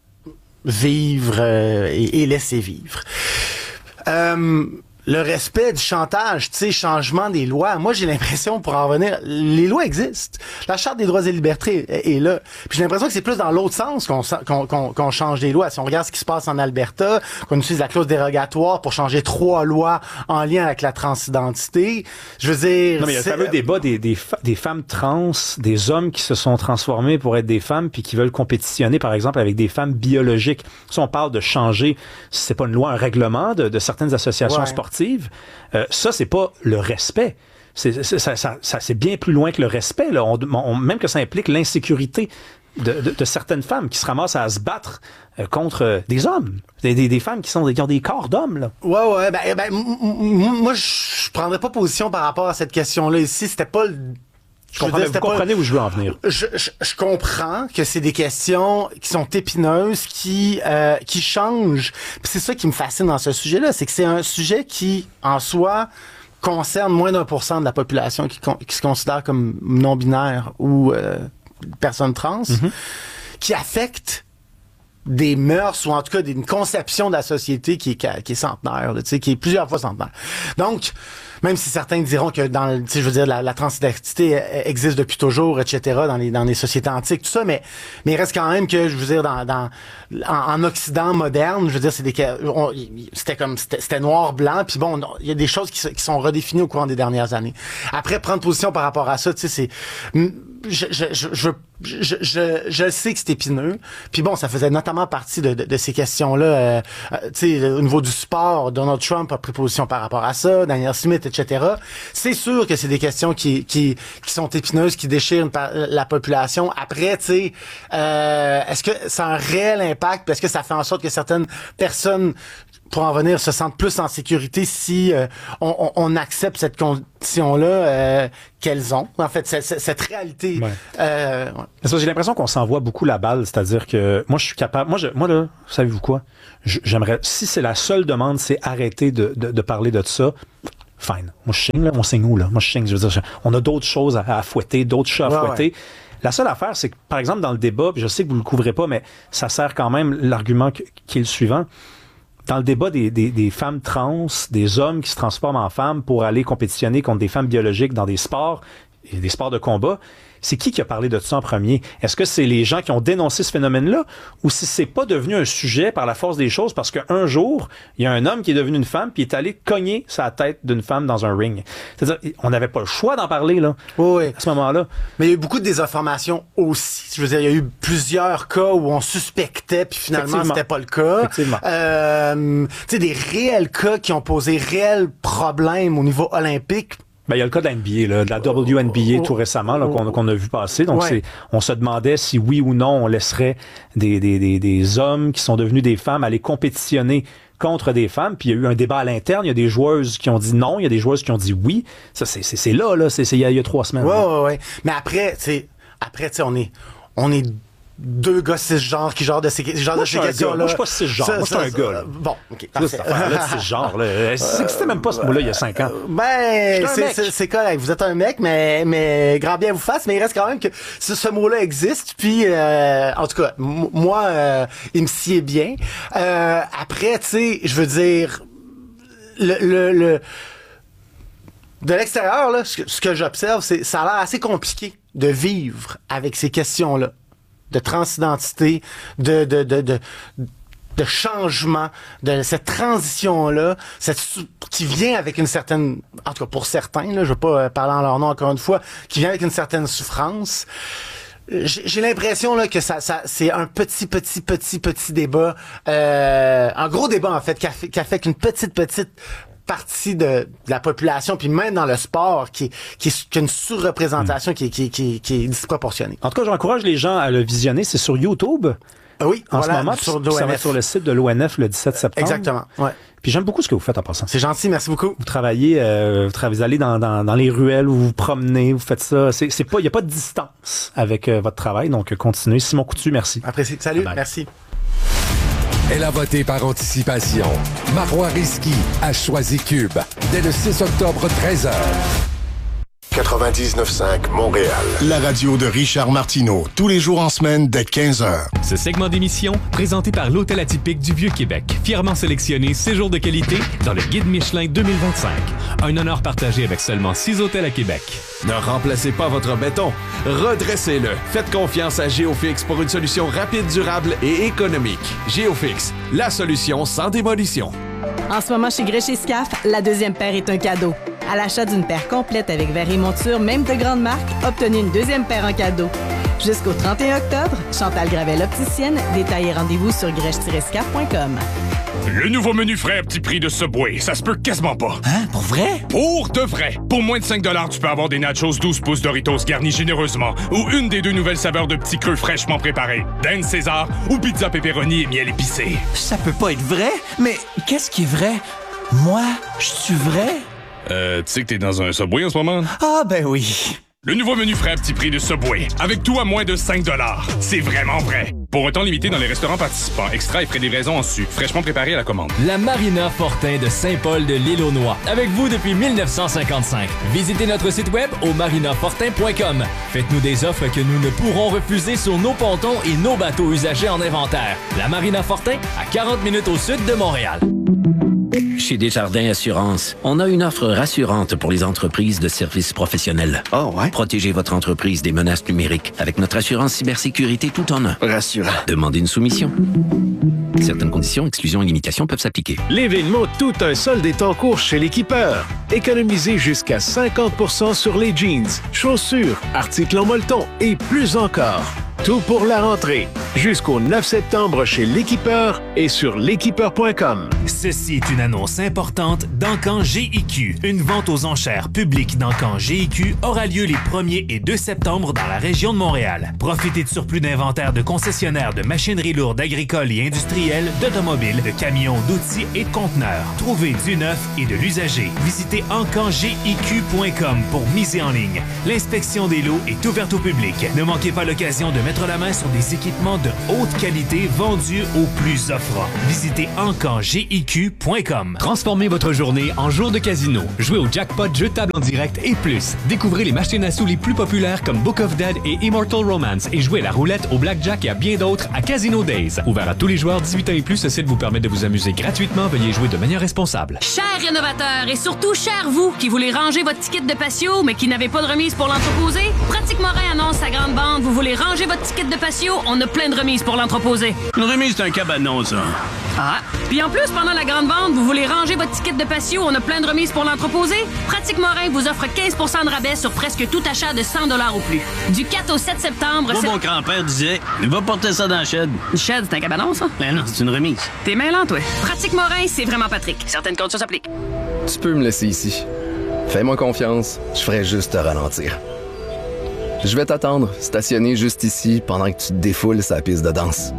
vivre euh, et, et laisser vivre. Euh, le respect du chantage, tu sais, changement des lois. Moi, j'ai l'impression, pour en revenir, les lois existent. La Charte des droits et libertés est, est là. Puis j'ai l'impression que c'est plus dans l'autre sens qu'on, qu'on, qu'on, qu'on change des lois. Si on regarde ce qui se passe en Alberta, qu'on utilise la clause dérogatoire pour changer trois lois en lien avec la transidentité, je veux dire... Non, mais il y a le fameux débat des, des, fa- des femmes trans, des hommes qui se sont transformés pour être des femmes puis qui veulent compétitionner, par exemple, avec des femmes biologiques. Si on parle de changer, c'est pas une loi, un règlement de, de certaines associations ouais. sportives, Euh, ça, c'est pas le respect. C'est, c'est, ça, ça, ça, c'est bien plus loin que le respect. Là. On, on, même que ça implique l'insécurité de, de, de certaines femmes qui se ramassent à se battre euh, contre euh, des hommes. Des, des, des femmes qui, sont, qui ont des corps d'hommes. Là. Ouais, ouais. Ben, ben, m- m- moi, je prendrais pas position par rapport à cette question-là ici. C'était pas le... Je comprends, dire, vous comprenez pas... où je veux en venir. Je, je, je comprends que c'est des questions qui sont épineuses, qui euh, qui changent. Puis c'est ça qui me fascine dans ce sujet-là, c'est que c'est un sujet qui, en soi, concerne moins d'un pour cent de la population qui, qui se considère comme non-binaire ou euh, personne trans, mm-hmm. qui affecte des mœurs ou en tout cas une conception de la société qui est, qui est centenaire, là, tu sais, qui est plusieurs fois centenaire. Donc, même si certains diront que dans, tu sais, je veux dire, la, la transidentité existe depuis toujours, et cetera, dans les dans les sociétés antiques, tout ça, mais mais il reste quand même que, je veux dire, dans dans en, en Occident moderne, je veux dire, c'est des on, c'était comme c'était, c'était noir blanc, puis bon, il y a des choses qui, qui sont redéfinies au cours des dernières années. Après, prendre position par rapport à ça, tu sais, c'est je, je, je, je, je, je, je sais que c'est épineux. Puis bon, ça faisait notamment partie de, de, de ces questions-là. Euh, euh, tu sais, au niveau du sport, Donald Trump a pris position par rapport à ça, Daniel Smith, et cetera. C'est sûr que c'est des questions qui, qui, qui sont épineuses, qui déchirent une, la population. Après, tu sais, euh, est-ce que ça a un réel impact? Est-ce que ça fait en sorte que certaines personnes, pour en venir, se sentent plus en sécurité si euh, on, on, on accepte cette condition-là euh, qu'elles ont. En fait, c'est, c'est, cette réalité. Ouais. Euh, ouais. Parce que j'ai l'impression qu'on s'envoie beaucoup la balle, c'est-à-dire que moi, je suis capable. Moi, je, moi là, savez-vous quoi? J'aimerais. Si c'est la seule demande, c'est arrêter de, de, de parler de ça. Fine. Moi, je signe là. On signe où là? Moi, je signe. Je veux dire, on a d'autres choses à, à fouetter, d'autres chats à ouais, fouetter. Ouais. La seule affaire, c'est que, par exemple, dans le débat, puis je sais que vous le couvrez pas, mais ça sert quand même l'argument qui est le suivant. Dans le débat des, des, des femmes trans, des hommes qui se transforment en femmes pour aller compétitionner contre des femmes biologiques dans des sports, et des sports de combat, c'est qui qui a parlé de ça en premier? Est-ce que c'est les gens qui ont dénoncé ce phénomène-là ou si c'est pas devenu un sujet par la force des choses parce qu'un jour, il y a un homme qui est devenu une femme puis est allé cogner sa tête d'une femme dans un ring? C'est-à-dire, on n'avait pas le choix d'en parler, là, oui, à ce moment-là. Mais il y a eu beaucoup de désinformation aussi. Je veux dire, il y a eu plusieurs cas où on suspectait puis finalement, c'était pas le cas. Effectivement. Euh, tu sais, des réels cas qui ont posé réels problèmes au niveau olympique. Ben, il y a le cas de la N B A, là, de la W N B A oh, tout récemment là, qu'on, qu'on a vu passer. Donc, ouais. c'est, on se demandait si oui ou non on laisserait des, des, des, des hommes qui sont devenus des femmes aller compétitionner contre des femmes. Puis il y a eu un débat à l'interne. Il y a des joueuses qui ont dit non, il y a des joueuses qui ont dit oui. Ça, c'est, c'est, c'est là, là, c'est, c'est il y a, il y a trois semaines. Ouais, ouais, ouais. Mais après, tu sais, après, tu sais, on est, on est deux gars cisgenres qui genre de ces, genre moi, de ces questions-là. Moi, je suis pas cisgenre. Moi, je suis un gars, là. Bon, OK, parfait. Là, cisgenre, là. C'était même pas ce mot-là il y a cinq ans. Ben, c'est, c'est, c'est correct. Vous êtes un mec, mais, mais grand bien vous fasse, mais il reste quand même que ce, ce mot-là existe. Puis, euh, en tout cas, m- moi, euh, il me sied bien. Euh, après, tu sais, je veux dire, le, le, le de l'extérieur, là, ce que, ce que j'observe, c'est ça a l'air assez compliqué de vivre avec ces questions-là. De transidentité, de, de, de, de, de changement, de cette transition-là, cette, qui vient avec une certaine, en tout cas pour certains, là, je veux pas parler en leur nom encore une fois, qui vient avec une certaine souffrance. J'ai, j'ai l'impression là que ça, ça, c'est un petit, petit, petit, petit débat, euh, un gros débat en fait, qui a fait, qui a fait qu'une petite, petite partie de, de la population, puis même dans le sport, qui, qui, qui a une surreprésentation mmh. qui, qui, qui, qui est disproportionnée. En tout cas, j'encourage les gens à le visionner. C'est sur YouTube. Oui, en voilà, ce moment. Sur, ça va être sur le site de l'O N F le dix-sept septembre. Exactement. Ouais. Puis j'aime beaucoup ce que vous faites en passant. C'est gentil, merci beaucoup. Vous travaillez, euh, vous, travaillez vous allez dans, dans, dans les ruelles, vous vous promenez, vous faites ça. C'est, c'est pas, il y a pas de distance avec euh, votre travail, donc continuez. Simon Coutu, merci. Apprécié. Salut, bye. Merci. Elle a voté par anticipation. Marois Risky a choisi Cube dès le six octobre, treize heures. quatre-vingt-dix-neuf cinq Montréal. La radio de Richard Martineau, tous les jours en semaine dès quinze heures. Ce segment d'émission, présenté par l'Hôtel Atypique du Vieux-Québec, fièrement sélectionné séjour de qualité dans le Guide Michelin deux mille vingt-cinq. Un honneur partagé avec seulement six hôtels à Québec. Ne remplacez pas votre béton, redressez-le. Faites confiance à Géofix pour une solution rapide, durable et économique. Géofix, la solution sans démolition. En ce moment, chez Grèche et Scaf, la deuxième paire est un cadeau. À l'achat d'une paire complète avec verre et monture, même de grande marque, obtenez une deuxième paire en cadeau. Jusqu'au trente et un octobre, Chantal Gravel opticienne, détails et rendez-vous sur grèche tiret scaf point com. Le nouveau menu frais à petit prix de Subway, ça se peut quasiment pas. Hein? Pour vrai? Pour de vrai! Pour moins de cinq dollars, tu peux avoir des nachos douze pouces Doritos garnis généreusement ou une des deux nouvelles saveurs de petits creux fraîchement préparés. Dan César ou pizza pepperoni et miel épicé. Ça peut pas être vrai? Mais qu'est-ce qui est vrai? Moi, je suis vrai? Euh, tu sais que t'es dans un Subway en ce moment? Ah, ben oui. Le nouveau menu frais à petit prix de Subway, avec tout à moins de cinq dollars. C'est vraiment vrai. Pour un temps limité dans les restaurants participants, extra et frais de livraison en su, fraîchement préparé à la commande. La Marina Fortin de Saint-Paul de l'Île-aux-Noix, avec vous depuis dix-neuf cent cinquante-cinq. Visitez notre site web au marina fortin point com. Faites-nous des offres que nous ne pourrons refuser sur nos pontons et nos bateaux usagés en inventaire. La Marina Fortin, à quarante minutes au sud de Montréal. Chez Desjardins Assurance, on a une offre rassurante pour les entreprises de services professionnels. Oh ouais? Protégez votre entreprise des menaces numériques avec notre assurance cybersécurité tout en un. Rassurant. Demandez une soumission. Certaines conditions, exclusions et limitations peuvent s'appliquer. L'événement Tout un solde est en cours chez l'Équipeur. Économisez jusqu'à cinquante pour cent sur les jeans, chaussures, articles en molleton et plus encore. Tout pour la rentrée. Jusqu'au neuf septembre chez l'Équipeur et sur l'équipeur point com. Ceci est une annonce importante d'Encan G I Q. Une vente aux enchères publique d'Encan G I Q aura lieu les premier et deux septembre dans la région de Montréal. Profitez de surplus d'inventaire de concessionnaires de machinerie lourde agricole et industrielle, d'automobiles, de camions, d'outils et de conteneurs. Trouvez du neuf et de l'usager. Visitez encan g i q point com pour miser en ligne. L'inspection des lots est ouverte au public. Ne manquez pas l'occasion de mettre la main sur des équipements de haute qualité vendus au plus offrant. Visitez encan g i q point com. Transformez votre journée en jour de casino. Jouez au jackpot, jeu de table en direct et plus. Découvrez les machines à sous les plus populaires comme Book of Dead et Immortal Romance et jouez à la roulette, au blackjack et à bien d'autres à Casino Days. Ouvert à tous les joueurs dix-huit ans et plus, ce site vous permet de vous amuser gratuitement. Veuillez jouer de manière responsable. Chers rénovateurs et surtout chers vous qui voulez ranger votre ticket de patio mais qui n'avez pas de remise pour l'entreposer, Pratique Morin annonce sa grande vente. Vous voulez ranger votre ticket de patio, on a plein de remises pour l'entreposer. Une remise, c'est un cabanon, ça. Ah! Puis en plus, pendant la grande vente, vous voulez ranger votre ticket de patio, on a plein de remises pour l'entreposer? Pratique Morin vous offre quinze pour cent de rabais sur presque tout achat de cent dollars ou plus. Du quatre au sept septembre... Moi, mon grand-père disait, il va porter ça dans le shed. Le shed, c'est un cabanon, ça? Ben non, c'est une remise. T'es mêlant, toi. Pratique Morin, c'est vraiment Patrick. Certaines conditions s'appliquent. Tu peux me laisser ici. Fais-moi confiance, je ferai juste te ralentir. Je vais t'attendre, stationné juste ici, pendant que tu te défoules sa piste de danse.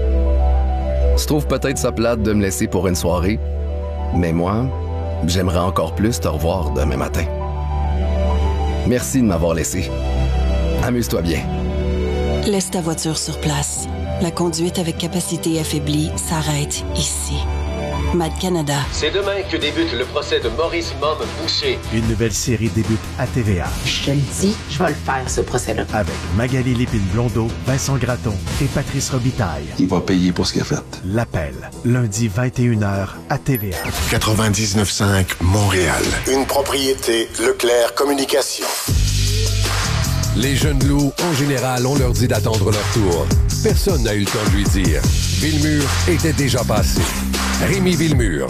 Tu trouves peut-être ça plate de me laisser pour une soirée, mais moi, j'aimerais encore plus te revoir demain matin. Merci de m'avoir laissé. Amuse-toi bien. Laisse ta voiture sur place. La conduite avec capacité affaiblie s'arrête ici. Mad Canada. C'est demain que débute le procès de Maurice Mom Boucher. Une nouvelle série débute à T V A. Je te le dis, je vais le faire, ce procès-là. Avec Magali Lépine-Blondeau, Vincent Gratton et Patrice Robitaille. Il va payer pour ce qu'il a fait. L'appel, lundi vingt et une heures à T V A. quatre-vingt-dix-neuf cinq Montréal. Une propriété Leclerc Communication. Les jeunes loups, en général, on leur dit d'attendre leur tour. Personne n'a eu le temps de lui dire. Villemur était déjà passé. Rémi Villemur.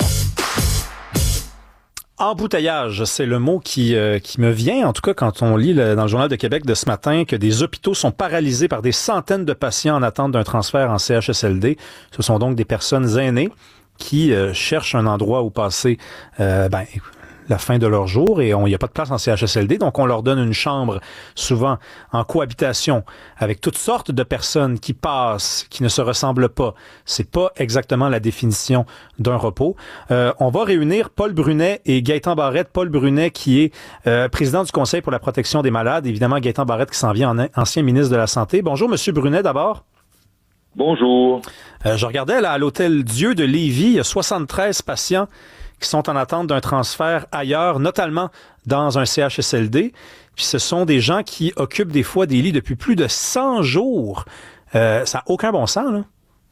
Embouteillage, c'est le mot qui, euh, qui me vient, en tout cas quand on lit le, dans le Journal de Québec de ce matin que des hôpitaux sont paralysés par des centaines de patients en attente d'un transfert en C H S L D. Ce sont donc des personnes aînées qui euh, cherchent un endroit où passer euh, ben, la fin de leur jour et il n'y a pas de place en C H S L D, donc on leur donne une chambre souvent en cohabitation avec toutes sortes de personnes qui passent, qui ne se ressemblent pas. C'est pas exactement la définition d'un repos. Euh, on va réunir Paul Brunet et Gaétan Barrette. Paul Brunet qui est euh, président du Conseil pour la protection des malades. Évidemment, Gaétan Barrette qui s'en vient en ancien ministre de la Santé. Bonjour, Monsieur Brunet, d'abord. Bonjour. Euh, je regardais là à l'Hôtel Dieu de Lévis, il y a soixante-treize patients qui sont en attente d'un transfert ailleurs, notamment dans un C H S L D. Puis ce sont des gens qui occupent des fois des lits depuis plus de cent jours. Euh, ça n'a aucun bon sens, là.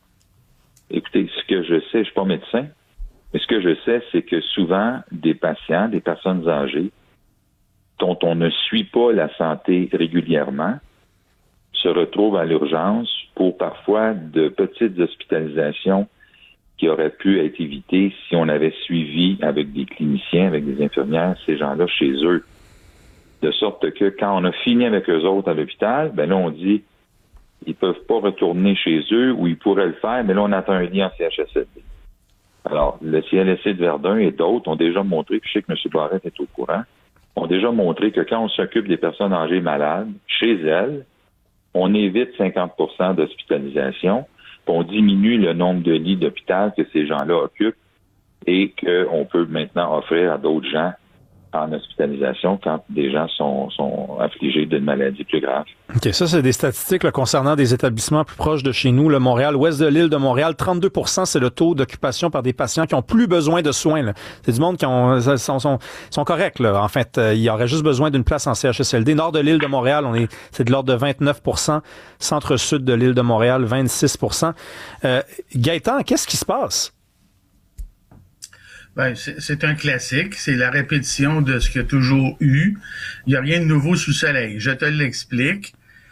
Écoutez, ce que je sais, je ne suis pas médecin, mais ce que je sais, c'est que souvent, des patients, des personnes âgées, dont on ne suit pas la santé régulièrement, se retrouvent à l'urgence pour parfois de petites hospitalisations qui auraient pu être évitées si on avait suivi avec des cliniciens, avec des infirmières, ces gens-là chez eux. De sorte que quand on a fini avec eux autres à l'hôpital, ben là, on dit ils peuvent pas retourner chez eux ou ils pourraient le faire, mais là, on attend un lit en C H S L D. Alors, le C L S C de Verdun et d'autres ont déjà montré, puis je sais que M. Barrette est au courant, ont déjà montré que quand on s'occupe des personnes âgées malades, chez elles, on évite cinquante pour cent d'hospitalisation, puis on diminue le nombre de lits d'hôpital que ces gens-là occupent et qu'on peut maintenant offrir à d'autres gens en hospitalisation quand des gens sont, sont affligés d'une maladie plus grave. OK, ça, c'est des statistiques là, concernant des établissements plus proches de chez nous, le Montréal, ouest de l'île de Montréal. trente-deux pour cent, c'est le taux d'occupation par des patients qui ont plus besoin de soins. Là. C'est du monde qui ont, sont, sont, sont corrects. Là. En fait, euh, il y aurait juste besoin d'une place en C H S L D. Nord de l'île de Montréal, on est, c'est de l'ordre de vingt-neuf pour cent. Centre-sud de l'île de Montréal, vingt-six pour cent. Euh, Gaétan, qu'est-ce qui se passe? Ben, c'est, c'est un classique, c'est la répétition de ce qu'il y a toujours eu. Il n'y a rien de nouveau sous le soleil. Je te l'explique.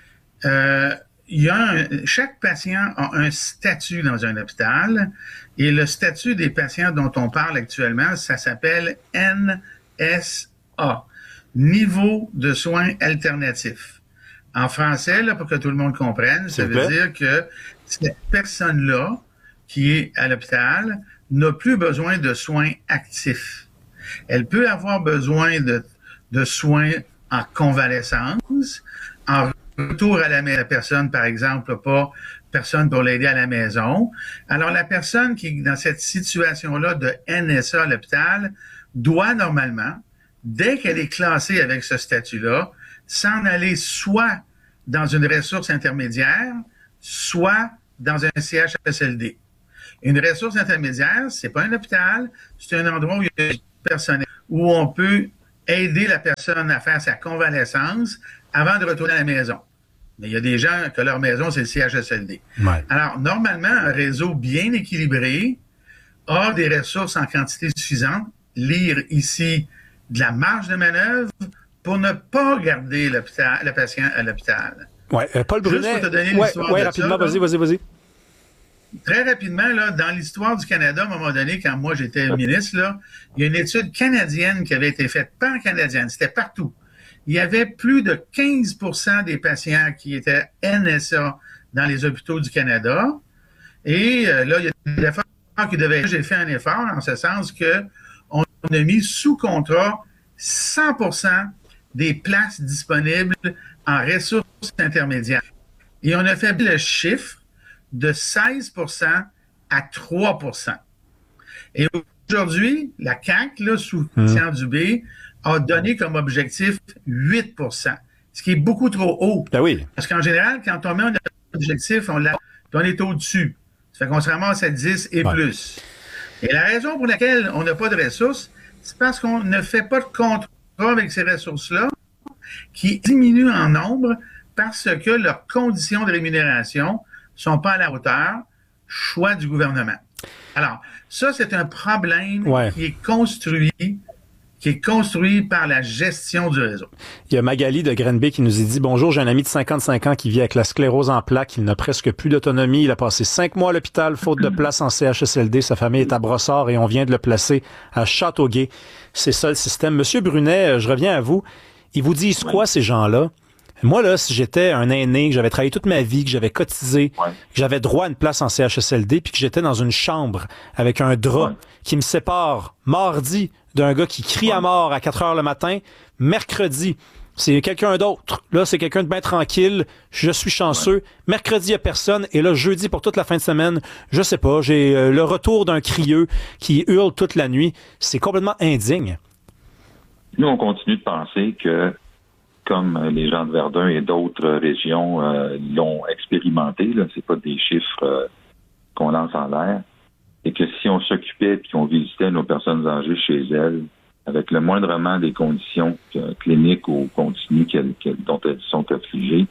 Euh, il y a un, chaque patient a un statut dans un hôpital et le statut des patients dont on parle actuellement, ça s'appelle N S A, Niveau de soins alternatifs. En français, là, pour que tout le monde comprenne, ça veut dire que cette personne-là qui est à l'hôpital n'a plus besoin de soins actifs. Elle peut avoir besoin de, de soins en convalescence, en retour à la maison. La personne, par exemple, n'a pas personne pour l'aider à la maison. Alors, la personne qui est dans cette situation-là de N S A à l'hôpital doit normalement, dès qu'elle est classée avec ce statut-là, s'en aller soit dans une ressource intermédiaire, soit dans un C H S L D. Une ressource intermédiaire, c'est pas un hôpital, c'est un endroit où il y a du personnel, où on peut aider la personne à faire sa convalescence avant de retourner à la maison. Mais il y a des gens que leur maison, c'est le C H S L D. Ouais. Alors, normalement, un réseau bien équilibré a des ressources en quantité suffisante. Lire ici de la marge de manœuvre pour ne pas garder l'hôpital, le patient à l'hôpital. Oui, euh, Paul Brunet. Juste pour te donner ouais, l'histoire ouais, de rapidement, ça, vas-y, vas-y, vas-y. Très rapidement, là, dans l'histoire du Canada, à un moment donné, quand moi j'étais ministre, là, il y a une étude canadienne qui avait été faite, pas canadienne, c'était partout. Il y avait plus de quinze pour cent des patients qui étaient N S A dans les hôpitaux du Canada. Et euh, là, il y a des efforts qui devaient être. J'ai fait un effort en ce sens que on a mis sous contrat cent pour cent des places disponibles en ressources intermédiaires. Et on a fait le chiffre de seize pour cent à trois pour cent. Et aujourd'hui, la C A Q, là, sous Christian mmh. Dubé, a donné comme objectif huit pour cent, ce qui est beaucoup trop haut. Ben oui. Parce qu'en général, quand on met un objectif, on, l'a, on est au-dessus. Ça fait qu'on se ramasse à dix et ouais. plus. Et la raison pour laquelle on n'a pas de ressources, c'est parce qu'on ne fait pas de contrat avec ces ressources-là qui diminuent en nombre parce que leurs conditions de rémunération sont pas à la hauteur, choix du gouvernement. Alors, ça, c'est un problème ouais. qui est construit qui est construit par la gestion du réseau. Il y a Magali de Grenby qui nous a dit « Bonjour, j'ai un ami de cinquante-cinq ans qui vit avec la sclérose en plaques. Il n'a presque plus d'autonomie. Il a passé cinq mois à l'hôpital, faute de place en C H S L D. Sa famille est à Brossard et on vient de le placer à Châteauguay. C'est ça le système. Monsieur Brunet, je reviens à vous. Ils vous disent quoi, ouais. ces gens-là? Moi, là, si j'étais un aîné, que j'avais travaillé toute ma vie, que j'avais cotisé, ouais. que j'avais droit à une place en C H S L D, puis que j'étais dans une chambre avec un drap ouais. qui me sépare mardi d'un gars qui crie ouais. à mort à quatre heures le matin, mercredi, c'est quelqu'un d'autre. Là, c'est quelqu'un de bien tranquille. Je suis chanceux. Ouais. Mercredi, il n'y a personne. Et là, jeudi, pour toute la fin de semaine, je sais pas, j'ai euh, le retour d'un crieux qui hurle toute la nuit. C'est complètement indigne. Nous, on continue de penser que comme les gens de Verdun et d'autres régions euh, l'ont expérimenté, là, c'est pas des chiffres euh, qu'on lance en l'air, et que si on s'occupait et qu'on visitait nos personnes âgées chez elles, avec le moindrement des conditions euh, cliniques ou continues qu'elles, qu'elles, dont elles sont affligées,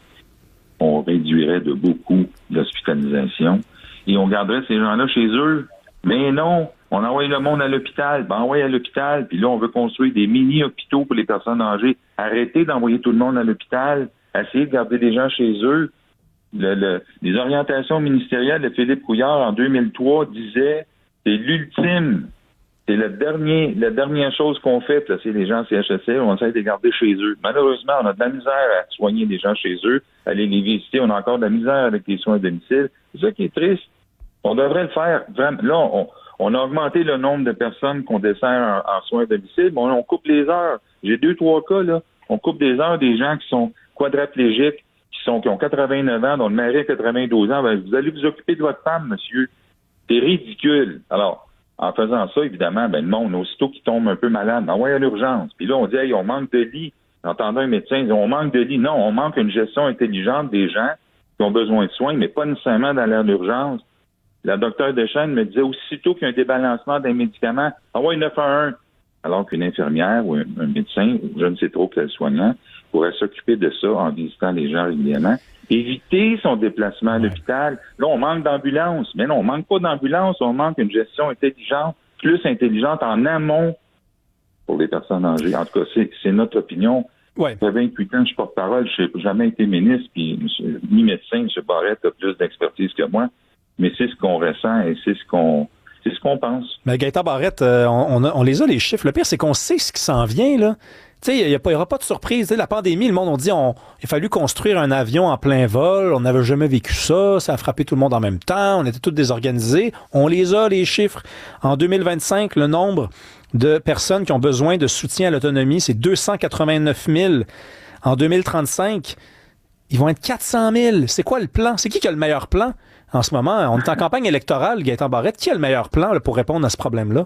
on réduirait de beaucoup l'hospitalisation et on garderait ces gens-là chez eux. Mais non, on envoie le monde à l'hôpital, ben envoie à l'hôpital, puis là, on veut construire des mini-hôpitaux pour les personnes âgées. Arrêtez d'envoyer tout le monde à l'hôpital, essayez de garder les gens chez eux. Le, le, les orientations ministérielles de Philippe Couillard en deux mille trois disaient c'est l'ultime, c'est le dernier, la dernière chose qu'on fait, placer les gens en C H S L, on essaie de les garder chez eux. Malheureusement, on a de la misère à soigner les gens chez eux, aller les visiter, on a encore de la misère avec les soins à domicile. C'est ça qui est triste. On devrait le faire. Vraiment. Là, on, on a augmenté le nombre de personnes qu'on dessert en, en soins à domicile, mais on, on coupe les heures. J'ai deux, trois cas, là. On coupe des heures des gens qui sont quadraplégiques, qui sont qui ont quatre-vingt-neuf ans, dont le mari a quatre-vingt-douze ans. Ben, vous allez vous occuper de votre femme, monsieur. C'est ridicule. Alors, en faisant ça, évidemment, ben, le monde, aussitôt qu'il tombe un peu malade, ben, ouais, à l'urgence. Puis là, on dit, hey, on manque de lits. J'entendais un médecin, il dit, on manque de lits. Non, on manque une gestion intelligente des gens qui ont besoin de soins, mais pas nécessairement dans l'air d'urgence. La docteure Deschênes me disait, aussitôt qu'il y a un débalancement des médicaments, envoie neuf un un. Alors qu'une infirmière ou un, un médecin, ou je ne sais trop quel soignant, pourrait s'occuper de ça en visitant les gens régulièrement. Éviter son déplacement à l'hôpital. Là, on manque d'ambulances. Mais non, on manque pas d'ambulances, on manque une gestion intelligente plus intelligente en amont pour les personnes âgées. En tout cas, c'est, c'est notre opinion. Ouais. Ça fait vingt-huit ans que je suis porte-parole, je n'ai jamais été ministre, puis ni médecin, M. Barrette a plus d'expertise que moi, mais c'est ce qu'on ressent et c'est ce qu'on c'est ce qu'on pense. Mais Gaëtan Barrette, euh, on, on, a, on les a les chiffres. Le pire, c'est qu'on sait ce qui s'en vient, là. Tu sais, il n'y aura pas de surprise. T'sais, la pandémie, le monde, on dit, on, il a fallu construire un avion en plein vol. On n'avait jamais vécu ça. Ça a frappé tout le monde en même temps. On était tous désorganisés. On les a, les chiffres. En deux mille vingt-cinq, le nombre de personnes qui ont besoin de soutien à l'autonomie, c'est deux cent quatre-vingt-neuf mille. En deux mille trente-cinq, ils vont être quatre cent mille. C'est quoi le plan? C'est qui qui a le meilleur plan en ce moment? On est en campagne électorale, Gaëtan Barrette. Qui a le meilleur plan là, pour répondre à ce problème-là?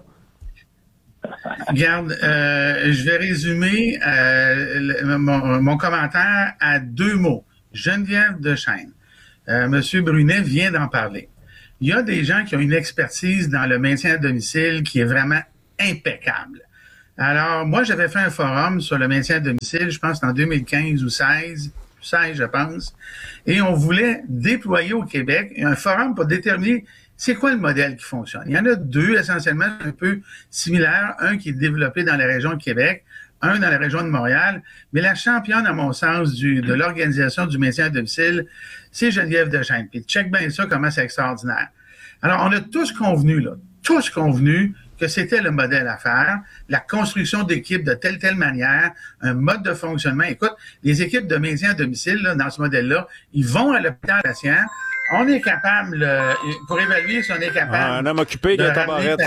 Regarde, euh, je vais résumer euh, le, mon, mon commentaire à deux mots. Geneviève Dechaine. Euh, Monsieur Brunet vient d'en parler. Il y a des gens qui ont une expertise dans le maintien à domicile qui est vraiment impeccable. Alors, moi, j'avais fait un forum sur le maintien à domicile, je pense en deux mille quinze ou seize, seize, je pense, et on voulait déployer au Québec un forum pour déterminer c'est quoi le modèle qui fonctionne. Il y en a deux essentiellement un peu similaires, un qui est développé dans la région de Québec, un dans la région de Montréal, mais la championne, à mon sens, du, de l'organisation du maintien à domicile, c'est Geneviève Dechaine. Puis check bien ça, comment c'est extraordinaire. Alors, on a tous convenu, là, tous convenu que c'était le modèle à faire, la construction d'équipes de telle telle manière, un mode de fonctionnement. Écoute, les équipes de maintien à domicile, là, dans ce modèle-là, ils vont à l'hôpital patient. On est capable, euh, pour évaluer si on est capable... Ah, un homme occupé, Gaëtan Barrette.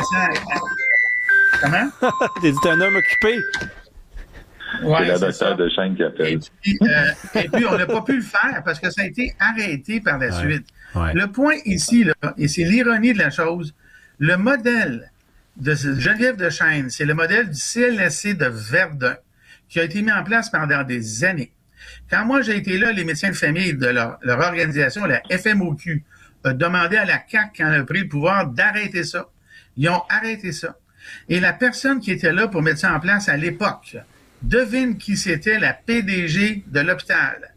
Comment? T'as dit un homme occupé. Ouais, c'est la c'est docteur de Chaîne qui appelle. Et puis, euh, et puis on n'a pas pu le faire parce que ça a été arrêté par la Ouais. suite. Ouais. Le point ici, là, et c'est l'ironie de la chose, le modèle de Geneviève Dechaine, c'est le modèle du C L S C de Verdun qui a été mis en place pendant des années. Quand moi j'ai été là, les médecins de famille de leur, leur organisation, la F M O Q, a demandé à la C A Q, quand elle a pris le pouvoir, d'arrêter ça. Ils ont arrêté ça. Et la personne qui était là pour mettre ça en place à l'époque, devine qui c'était la P D G de l'hôpital.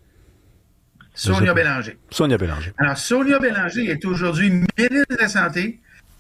Sonia Bélanger. Sonia Bélanger. Alors, Sonia Bélanger est aujourd'hui ministre de la Santé.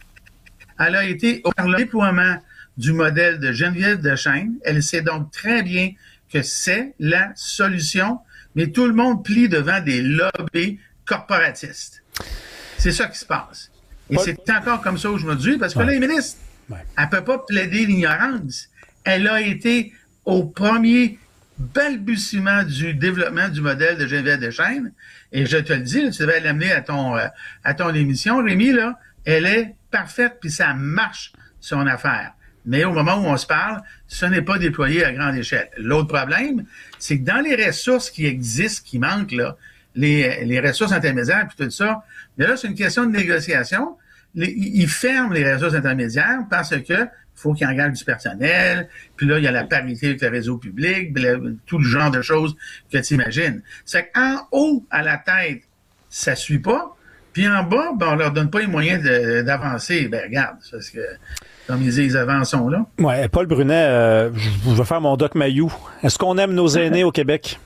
Elle a été au déploiement du modèle de Geneviève Dechaine. Elle sait donc très bien que c'est la solution, mais tout le monde plie devant des lobbies corporatistes. C'est ça qui se passe. Et Paul... c'est encore comme ça aujourd'hui, parce que ouais. là, les ministres, ouais. elle ne peut pas plaider l'ignorance. Elle a été au premier balbutiement du développement du modèle de Geneviève Dechaine. Et je te le dis, là, tu devais l'amener à ton, euh, à ton émission, Rémi, là, elle est parfaite, puis ça marche, son affaire. Mais au moment où on se parle, ce n'est pas déployé à grande échelle. L'autre problème, c'est que dans les ressources qui existent, qui manquent, là, les, les ressources intermédiaires, puis tout ça, mais là, c'est une question de négociation. Les, ils ferment les ressources intermédiaires parce que faut qu'ils engagent du personnel, puis là, il y a la parité avec le réseau public, le, tout le genre de choses que tu imagines. C'est qu'en haut, à la tête, ça suit pas, puis en bas, ben, on leur donne pas les moyens de, d'avancer. Ben regarde, parce que, comme ils disent, avançons là. Ouais, Paul Brunet, euh, je vais faire mon Doc Mayou. Est-ce qu'on aime nos aînés au Québec?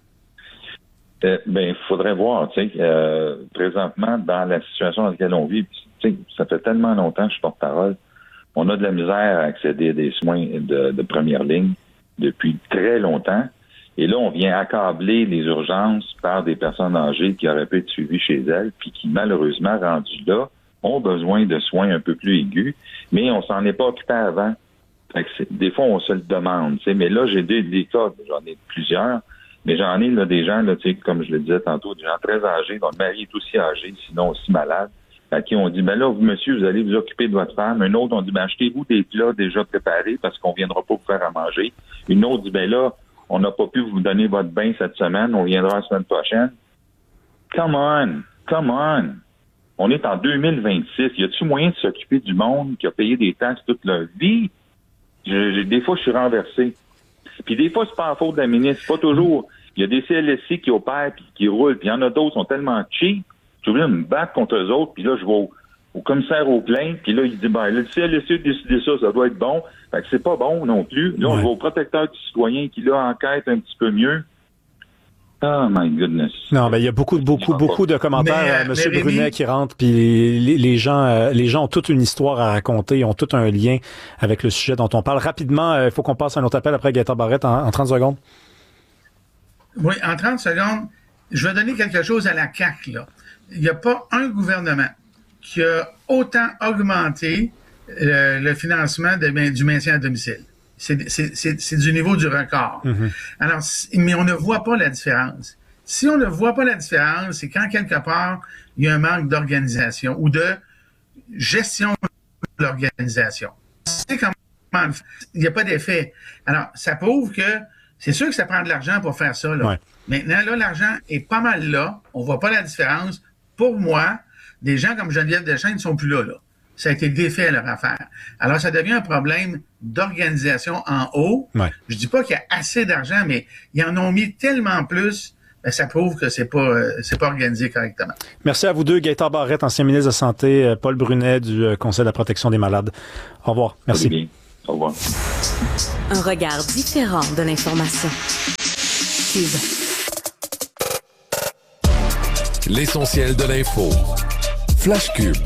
Euh, ben, il faudrait voir, tu sais, euh, présentement, dans la situation dans laquelle on vit, tu sais, ça fait tellement longtemps que je suis porte-parole, on a de la misère à accéder à des soins de, de première ligne depuis très longtemps. Et là, on vient accabler les urgences par des personnes âgées qui auraient pu être suivies chez elles, puis qui, malheureusement, rendues là, ont besoin de soins un peu plus aigus, mais on s'en est pas occupé avant. Fait que c'est, des fois, on se le demande, tu sais, mais là, j'ai des, des cas, j'en ai plusieurs, mais j'en ai là, des gens, là, tu sais, comme je le disais tantôt, des gens très âgés, dont le mari est aussi âgé, sinon aussi malade, à qui on dit, ben là, vous, monsieur, vous allez vous occuper de votre femme. Un autre, on dit, ben achetez-vous des plats déjà préparés parce qu'on viendra pas vous faire à manger. Une autre dit, ben là, on n'a pas pu vous donner votre bain cette semaine, on viendra la semaine prochaine. Come on, come on. On est en deux mille vingt-six. Y a-t-il moyen de s'occuper du monde qui a payé des taxes toute leur vie? Je, je, des fois, je suis renversé. Puis des fois, c'est pas la faute de la ministre. C'est pas toujours. Il y a des C L S C qui opèrent puis qui roulent. Puis il y en a d'autres qui sont tellement cheap. Je voulais me battre contre eux autres. Puis là, je vais au, au commissaire aux plaintes. Puis là, il dit, ben, le C L S C a décidé ça, ça doit être bon. Fait que c'est pas bon non plus. Là, on ouais. va au protecteur du citoyen qui, là, enquête un petit peu mieux. Oh my goodness. Non, mais il y a beaucoup, beaucoup, beaucoup de commentaires, mais, euh, Monsieur mais Brunet Rémi... qui rentre, puis les, les gens, euh, les gens ont toute une histoire à raconter, ils ont tout un lien avec le sujet dont on parle. Rapidement, il euh, faut qu'on passe à un autre appel après Gaëtan Barrette en, en trente secondes. Oui, en trente secondes, je vais donner quelque chose à la C A Q, là. Il n'y a pas un gouvernement qui a autant augmenté euh, le financement de, du maintien à domicile. C'est, c'est, c'est, c'est du niveau du record. Mm-hmm. Alors, mais on ne voit pas la différence. Si on ne voit pas la différence, c'est quand quelque part, il y a un manque d'organisation ou de gestion de l'organisation. C'est comment il n'y a pas d'effet. Alors, ça prouve que c'est sûr que ça prend de l'argent pour faire ça, là. Ouais. Maintenant, là, l'argent est pas mal là. On voit pas la différence. Pour moi, des gens comme Geneviève Deschênes ne sont plus là, là. Ça a été défait, leur affaire. Alors, ça devient un problème d'organisation en haut. Ouais. Je dis pas qu'il y a assez d'argent, mais ils en ont mis tellement plus, ben, ça prouve que c'est pas, euh, c'est pas organisé correctement. Merci à vous deux. Gaëtan Barrette, ancien ministre de la Santé, euh, Paul Brunet du euh, Conseil de la protection des malades. Au revoir. Merci. Bien. Au revoir. Un regard différent de l'information. Cube. L'essentiel de l'info. Flash Cube.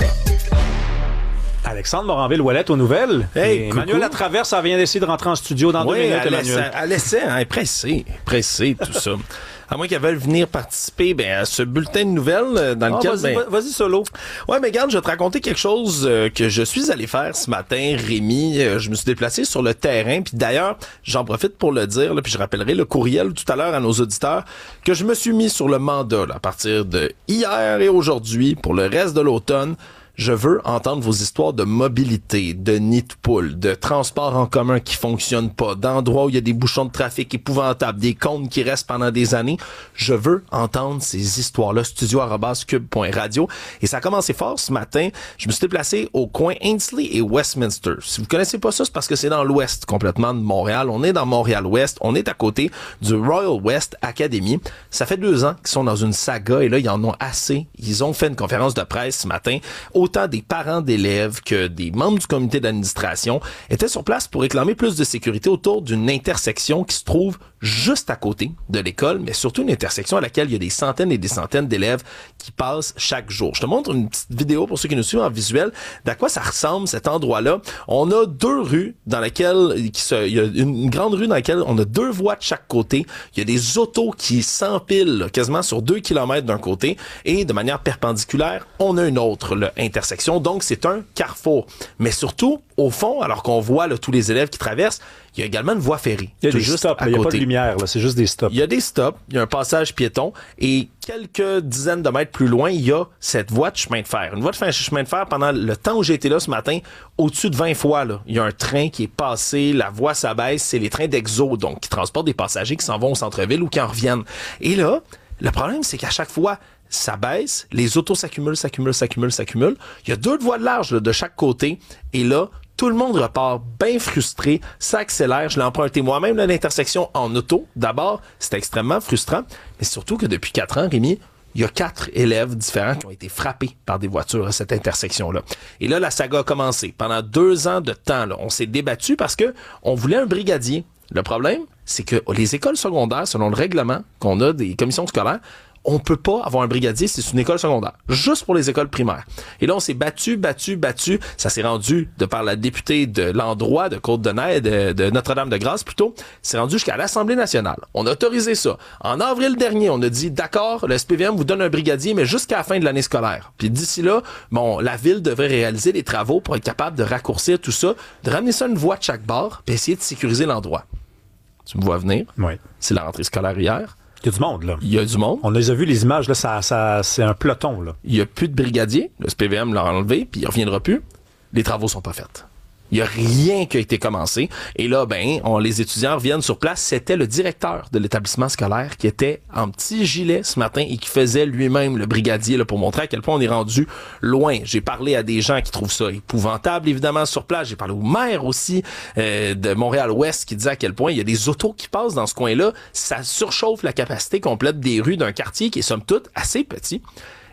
Alexandre Moranville-Ouellette aux nouvelles. Hey, Emmanuel Latraverse, ça vient d'essayer de rentrer en studio dans oui, deux minutes, elle Emmanuel. Elle essaie, hein, elle est pressée, pressée, tout ça. À moins qu'elle veuille venir participer ben, à ce bulletin de nouvelles dans lequel... Oh, vas-y, ben... vas-y solo. Ouais, mais regarde, je vais te raconter quelque chose euh, que je suis allé faire ce matin, Rémi. Euh, je me suis déplacé sur le terrain, puis d'ailleurs, j'en profite pour le dire, là, puis je rappellerai le courriel tout à l'heure à nos auditeurs, que je me suis mis sur le mandat là, à partir de hier et aujourd'hui, pour le reste de l'automne. Je veux entendre vos histoires de mobilité, de nid de poule, de transport en commun qui fonctionne pas, d'endroits où il y a des bouchons de trafic épouvantables, des comptes qui restent pendant des années. Je veux entendre ces histoires-là. studio arobase cube point radio. Et ça a commencé fort ce matin. Je me suis déplacé au coin Ainslie et Westminster. Si vous connaissez pas ça, c'est parce que c'est dans l'ouest complètement de Montréal. On est dans Montréal-Ouest. On est à côté du Royal West Academy. Ça fait deux ans qu'ils sont dans une saga et là, ils en ont assez. Ils ont fait une conférence de presse ce matin. Autant des parents d'élèves que des membres du comité d'administration étaient sur place pour réclamer plus de sécurité autour d'une intersection qui se trouve juste à côté de l'école, mais surtout une intersection à laquelle il y a des centaines et des centaines d'élèves qui passent chaque jour. Je te montre une petite vidéo pour ceux qui nous suivent en visuel d'à quoi ça ressemble cet endroit-là. On a deux rues dans lesquelles qui se, il y a une grande rue dans laquelle on a deux voies de chaque côté. Il y a des autos qui s'empilent là, quasiment sur deux kilomètres d'un côté et de manière perpendiculaire, on a une autre là, intersection. Donc, c'est un carrefour. Mais surtout, au fond, alors qu'on voit là, tous les élèves qui traversent, il y a également une voie ferrée. Il y a des juste stops, il n'y a pas de lumière, là, c'est juste des stops. Il y a des stops, il y a un passage piéton et quelques dizaines de mètres plus loin, il y a cette voie de chemin de fer. Une voie de chemin de fer, pendant le temps où j'ai été là ce matin, au-dessus de vingt fois, là, il y a un train qui est passé, la voie s'abaisse, c'est les trains d'Exo, donc qui transportent des passagers qui s'en vont au centre-ville ou qui en reviennent. Et là, le problème, c'est qu'à chaque fois, ça baisse, les autos s'accumulent, s'accumulent, s'accumulent, s'accumulent. Il y a deux voies de large là, de chaque côté et là, tout le monde repart bien frustré, ça accélère. Je l'ai emprunté moi-même là, l'intersection en auto. D'abord, c'est extrêmement frustrant, mais surtout que depuis quatre ans, Rémi, il y a quatre élèves différents qui ont été frappés par des voitures à cette intersection-là. Et là, la saga a commencé. Pendant deux ans de temps, là, on s'est débattu parce que on voulait un brigadier. Le problème, c'est que les écoles secondaires, selon le règlement qu'on a des commissions scolaires, on peut pas avoir un brigadier si c'est une école secondaire, juste pour les écoles primaires. Et là, on s'est battu, battu, battu. Ça s'est rendu, de par la députée de l'endroit de Côte-de-Neige, de, de Notre-Dame-de-Grâce plutôt, c'est rendu jusqu'à l'Assemblée nationale. On a autorisé ça. En avril dernier, on a dit, d'accord, le S P V M vous donne un brigadier, mais jusqu'à la fin de l'année scolaire. Puis d'ici là, bon, la ville devrait réaliser des travaux pour être capable de raccourcir tout ça, de ramener ça à une voie de chaque bord, puis essayer de sécuriser l'endroit. Tu me vois venir? Oui. C'est la rentrée scolaire hier. Il y a du monde, là. Il y a du monde. On les a vu, les images, là, ça, ça, c'est un peloton, là. Il n'y a plus de brigadier. Le S P V M l'a enlevé, puis il ne reviendra plus. Les travaux sont pas faits. Il n'y a rien qui a été commencé. Et là, ben, on, les étudiants reviennent sur place. C'était le directeur de l'établissement scolaire qui était en petit gilet ce matin et qui faisait lui-même le brigadier là, pour montrer à quel point on est rendu loin. J'ai parlé à des gens qui trouvent ça épouvantable, évidemment, sur place. J'ai parlé au maire aussi euh, de Montréal-Ouest qui disait à quel point il y a des autos qui passent dans ce coin-là. Ça surchauffe la capacité complète des rues d'un quartier qui est somme toute assez petit.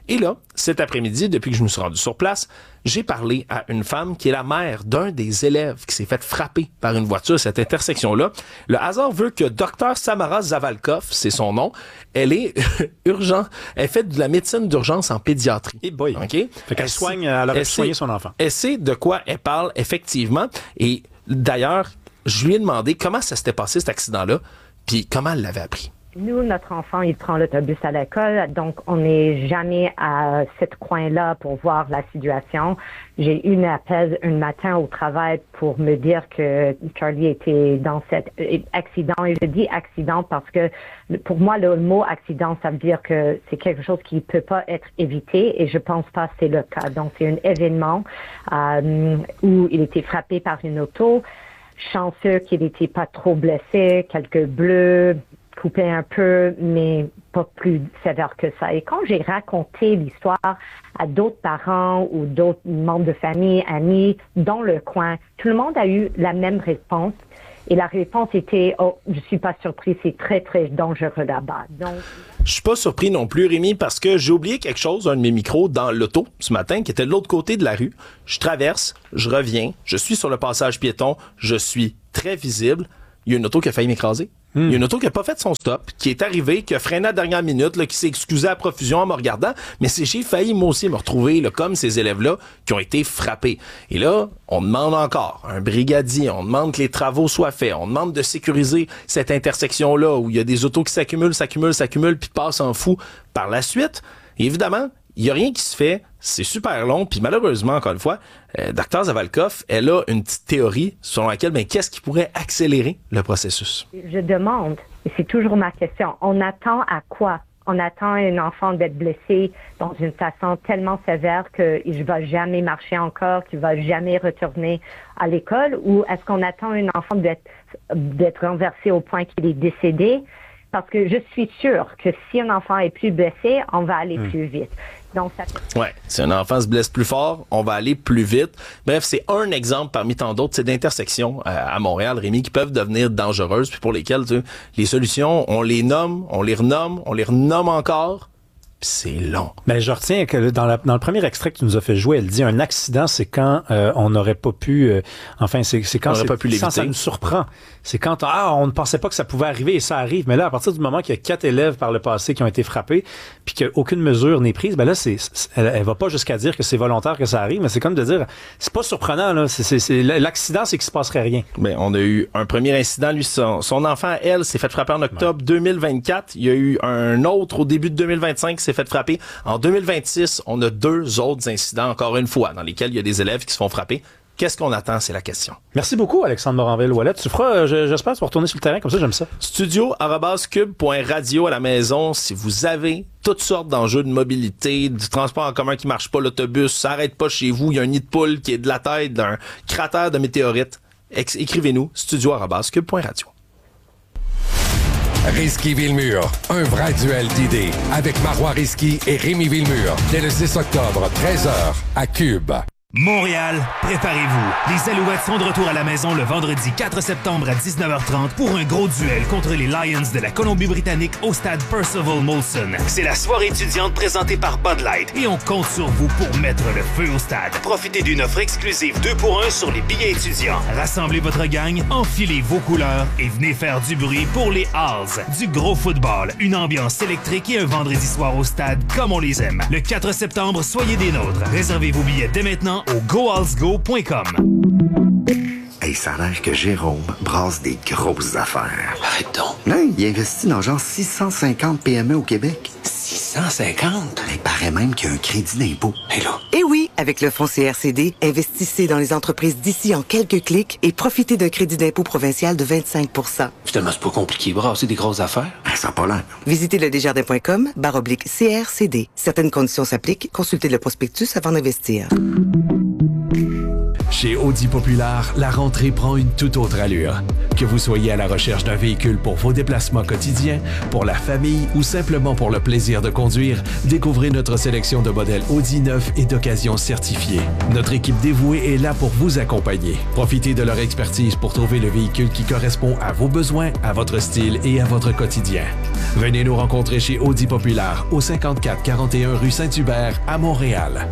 Et là, cet après-midi, depuis que je me suis rendu sur place, j'ai parlé à une femme qui est la mère d'un des élèves qui s'est fait frapper par une voiture à cette intersection-là. Le hasard veut que Dr Samara Zavalkov, c'est son nom, elle est urgent, elle fait de la médecine d'urgence en pédiatrie. Et boy. OK? Fait qu'elle soigne, elle aurait soigné son enfant. Elle sait de quoi elle parle, effectivement. Et d'ailleurs, je lui ai demandé comment ça s'était passé, cet accident-là, puis comment elle l'avait appris. Nous, notre enfant, il prend l'autobus à l'école, donc on n'est jamais à ce coin-là pour voir la situation. J'ai eu un appel un matin au travail pour me dire que Charlie était dans cet accident. Et je dis accident parce que pour moi, le mot accident, ça veut dire que c'est quelque chose qui ne peut pas être évité et je pense pas que c'est le cas. Donc, c'est un événement euh, où il était frappé par une auto. Chanceux qu'il n'était pas trop blessé, quelques bleus, coupé un peu, mais pas plus sévère que ça. Et quand j'ai raconté l'histoire à d'autres parents ou d'autres membres de famille, amis, dans le coin, tout le monde a eu la même réponse. Et la réponse était « Oh, je suis pas surpris, c'est très, très dangereux là-bas. » Donc, je suis pas surpris non plus, Rémi, parce que j'ai oublié quelque chose, un de mes micros, dans l'auto ce matin, qui était de l'autre côté de la rue. Je traverse, je reviens, je suis sur le passage piéton, je suis très visible. Il y a une auto qui a failli m'écraser. Mm. Il y a une auto qui a pas fait son stop, qui est arrivée, qui a freiné à la dernière minute, là, qui s'est excusé à profusion en me regardant. Mais c'est j'ai failli, moi aussi, me retrouver là, comme ces élèves-là qui ont été frappés. Et là, on demande encore un brigadier, on demande que les travaux soient faits, on demande de sécuriser cette intersection-là où il y a des autos qui s'accumulent, s'accumulent, s'accumulent, puis passent en fou par la suite. Et évidemment, il n'y a rien qui se fait, c'est super long, puis malheureusement, encore une fois, euh, Dr Zavalkov, elle a une petite théorie selon laquelle, ben, qu'est-ce qui pourrait accélérer le processus? Je demande, et c'est toujours ma question, on attend à quoi? On attend un enfant d'être blessé dans une façon tellement sévère qu'il ne va jamais marcher encore, qu'il ne va jamais retourner à l'école, ou est-ce qu'on attend un enfant d'être, d'être renversé au point qu'il est décédé? Parce que je suis sûre que si un enfant est plus blessé, on va aller mmh. plus vite. Donc, ça fait... Ouais, si un enfant se blesse plus fort, on va aller plus vite. Bref, c'est un exemple parmi tant d'autres, c'est d'intersections euh, à Montréal, Rémi, qui peuvent devenir dangereuses, puis pour lesquelles, tu sais, les solutions, on les nomme, on les renomme, on les renomme encore. C'est long. Mais je retiens que dans, la, dans le premier extrait que tu nous as fait jouer, elle dit un accident, c'est quand euh, on n'aurait pas pu. Euh, enfin, c'est, c'est quand c'est, pas pu ça, ça nous surprend. C'est quand ah, on ne pensait pas que ça pouvait arriver et ça arrive. Mais là, à partir du moment qu'il y a quatre élèves par le passé qui ont été frappés, puis qu'aucune mesure n'est prise, ben là, c'est, c'est elle, elle va pas jusqu'à dire que c'est volontaire que ça arrive, mais c'est comme de dire, c'est pas surprenant là. C'est, c'est, c'est l'accident, c'est qu'il se passerait rien. Ben, on a eu un premier incident. Lui, son, son enfant, elle, s'est fait frapper en octobre ouais. deux mille vingt-quatre. Il y a eu un autre au début de deux mille vingt-cinq qui s'est fait frapper. En deux mille vingt-six, on a deux autres incidents, encore une fois, dans lesquels il y a des élèves qui se font frapper. Qu'est-ce qu'on attend? C'est la question. Merci beaucoup, Alexandre Moranville-Ouellet. Tu feras, j'espère, tu vas retourner sur le terrain, comme ça, j'aime ça. Studio arobase cube point radio à la maison. Si vous avez toutes sortes d'enjeux de mobilité, du transport en commun qui marche pas, l'autobus, ça s'arrête pas chez vous, il y a un nid de poule qui est de la taille d'un cratère de météorite, écrivez-nous, studio arobase cube point radio. Risky Villemur, un vrai duel d'idées avec Marois Risky et Rémi Villemur dès le six octobre, treize heures, à Cube. Montréal, préparez-vous. Les Alouettes sont de retour à la maison le vendredi quatre septembre à dix-neuf heures trente pour un gros duel contre les Lions de la Colombie-Britannique au stade Percival Molson. C'est la soirée étudiante présentée par Bud Light et on compte sur vous pour mettre le feu au stade. Profitez d'une offre exclusive deux pour un sur les billets étudiants. Rassemblez votre gang, enfilez vos couleurs et venez faire du bruit pour les Halls. Du gros football, une ambiance électrique et un vendredi soir au stade comme on les aime. Le quatre septembre, soyez des nôtres. Réservez vos billets dès maintenant au go halls go point com. Hey, ça a l'air que Jérôme brasse des grosses affaires. Arrête donc. Là, il investit dans genre six cent cinquante P M E au Québec. six cent cinquante? Il paraît même qu'il y a un crédit d'impôt. Et là? Eh oui, avec le fonds C R C D, investissez dans les entreprises d'ici en quelques clics et profitez d'un crédit d'impôt provincial de vingt-cinq pour cent. Finalement, c'est pas compliqué, brasser des grosses affaires. Ben, ça n'a pas l'air. Visitez le desjardins point com barre oblique C R C D. Certaines conditions s'appliquent. Consultez le prospectus avant d'investir. Chez Audi Populaire, la rentrée prend une toute autre allure. Que vous soyez à la recherche d'un véhicule pour vos déplacements quotidiens, pour la famille ou simplement pour le plaisir de conduire, découvrez notre sélection de modèles Audi neufs et d'occasion certifiés. Notre équipe dévouée est là pour vous accompagner. Profitez de leur expertise pour trouver le véhicule qui correspond à vos besoins, à votre style et à votre quotidien. Venez nous rencontrer chez Audi Populaire au cinquante-quatre quarante et un rue Saint-Hubert à Montréal.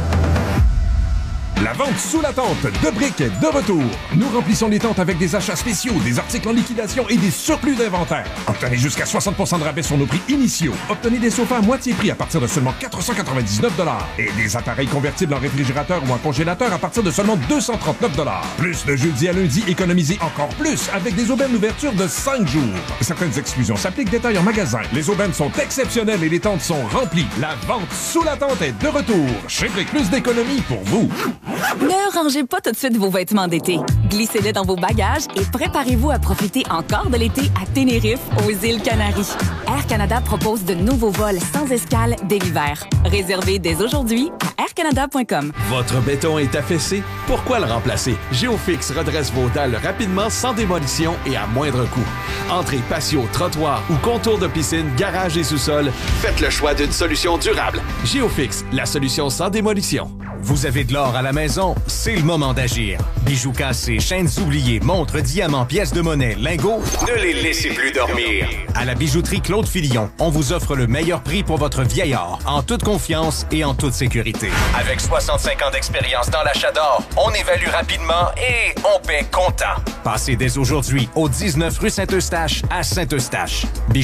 La vente sous la tente de briques est de retour. Nous remplissons les tentes avec des achats spéciaux, des articles en liquidation et des surplus d'inventaire. Obtenez jusqu'à soixante pour cent de rabais sur nos prix initiaux. Obtenez des sofas à moitié prix à partir de seulement quatre cent quatre-vingt-dix-neuf dollars et des appareils convertibles en réfrigérateur ou en congélateur à partir de seulement deux cent trente-neuf dollars. Plus de jeudi à lundi, économisez encore plus avec des aubaines d'ouverture de cinq jours. Certaines exclusions s'appliquent, détails en magasin. Les aubaines sont exceptionnelles et les tentes sont remplies. La vente sous la tente est de retour. Chez Brick, plus d'économie pour vous. Ne rangez pas tout de suite vos vêtements d'été. Glissez-les dans vos bagages et préparez-vous à profiter encore de l'été à Tenerife, aux îles Canaries. Air Canada propose de nouveaux vols sans escale dès l'hiver. Réservez dès aujourd'hui à air canada point com. Votre béton est affaissé? Pourquoi le remplacer? Géofix redresse vos dalles rapidement, sans démolition et à moindre coût. Entrée, patio, trottoir ou contour de piscine, garage et sous-sol, faites le choix d'une solution durable. Géofix, la solution sans démolition. Vous avez de l'or à la maison? C'est le moment d'agir. Bijoux cassés, chaînes oubliées, montres, diamants, pièces de monnaie, lingots, ne les laissez plus dormir. À la bijouterie Claude Filion, on vous offre le meilleur prix pour votre vieil or, en toute confiance et en toute sécurité. Avec soixante-cinq ans d'expérience dans l'achat d'or, on évalue rapidement et on paie comptant. Passez dès aujourd'hui au dix-neuf rue Saint-Eustache à Saint-Eustache.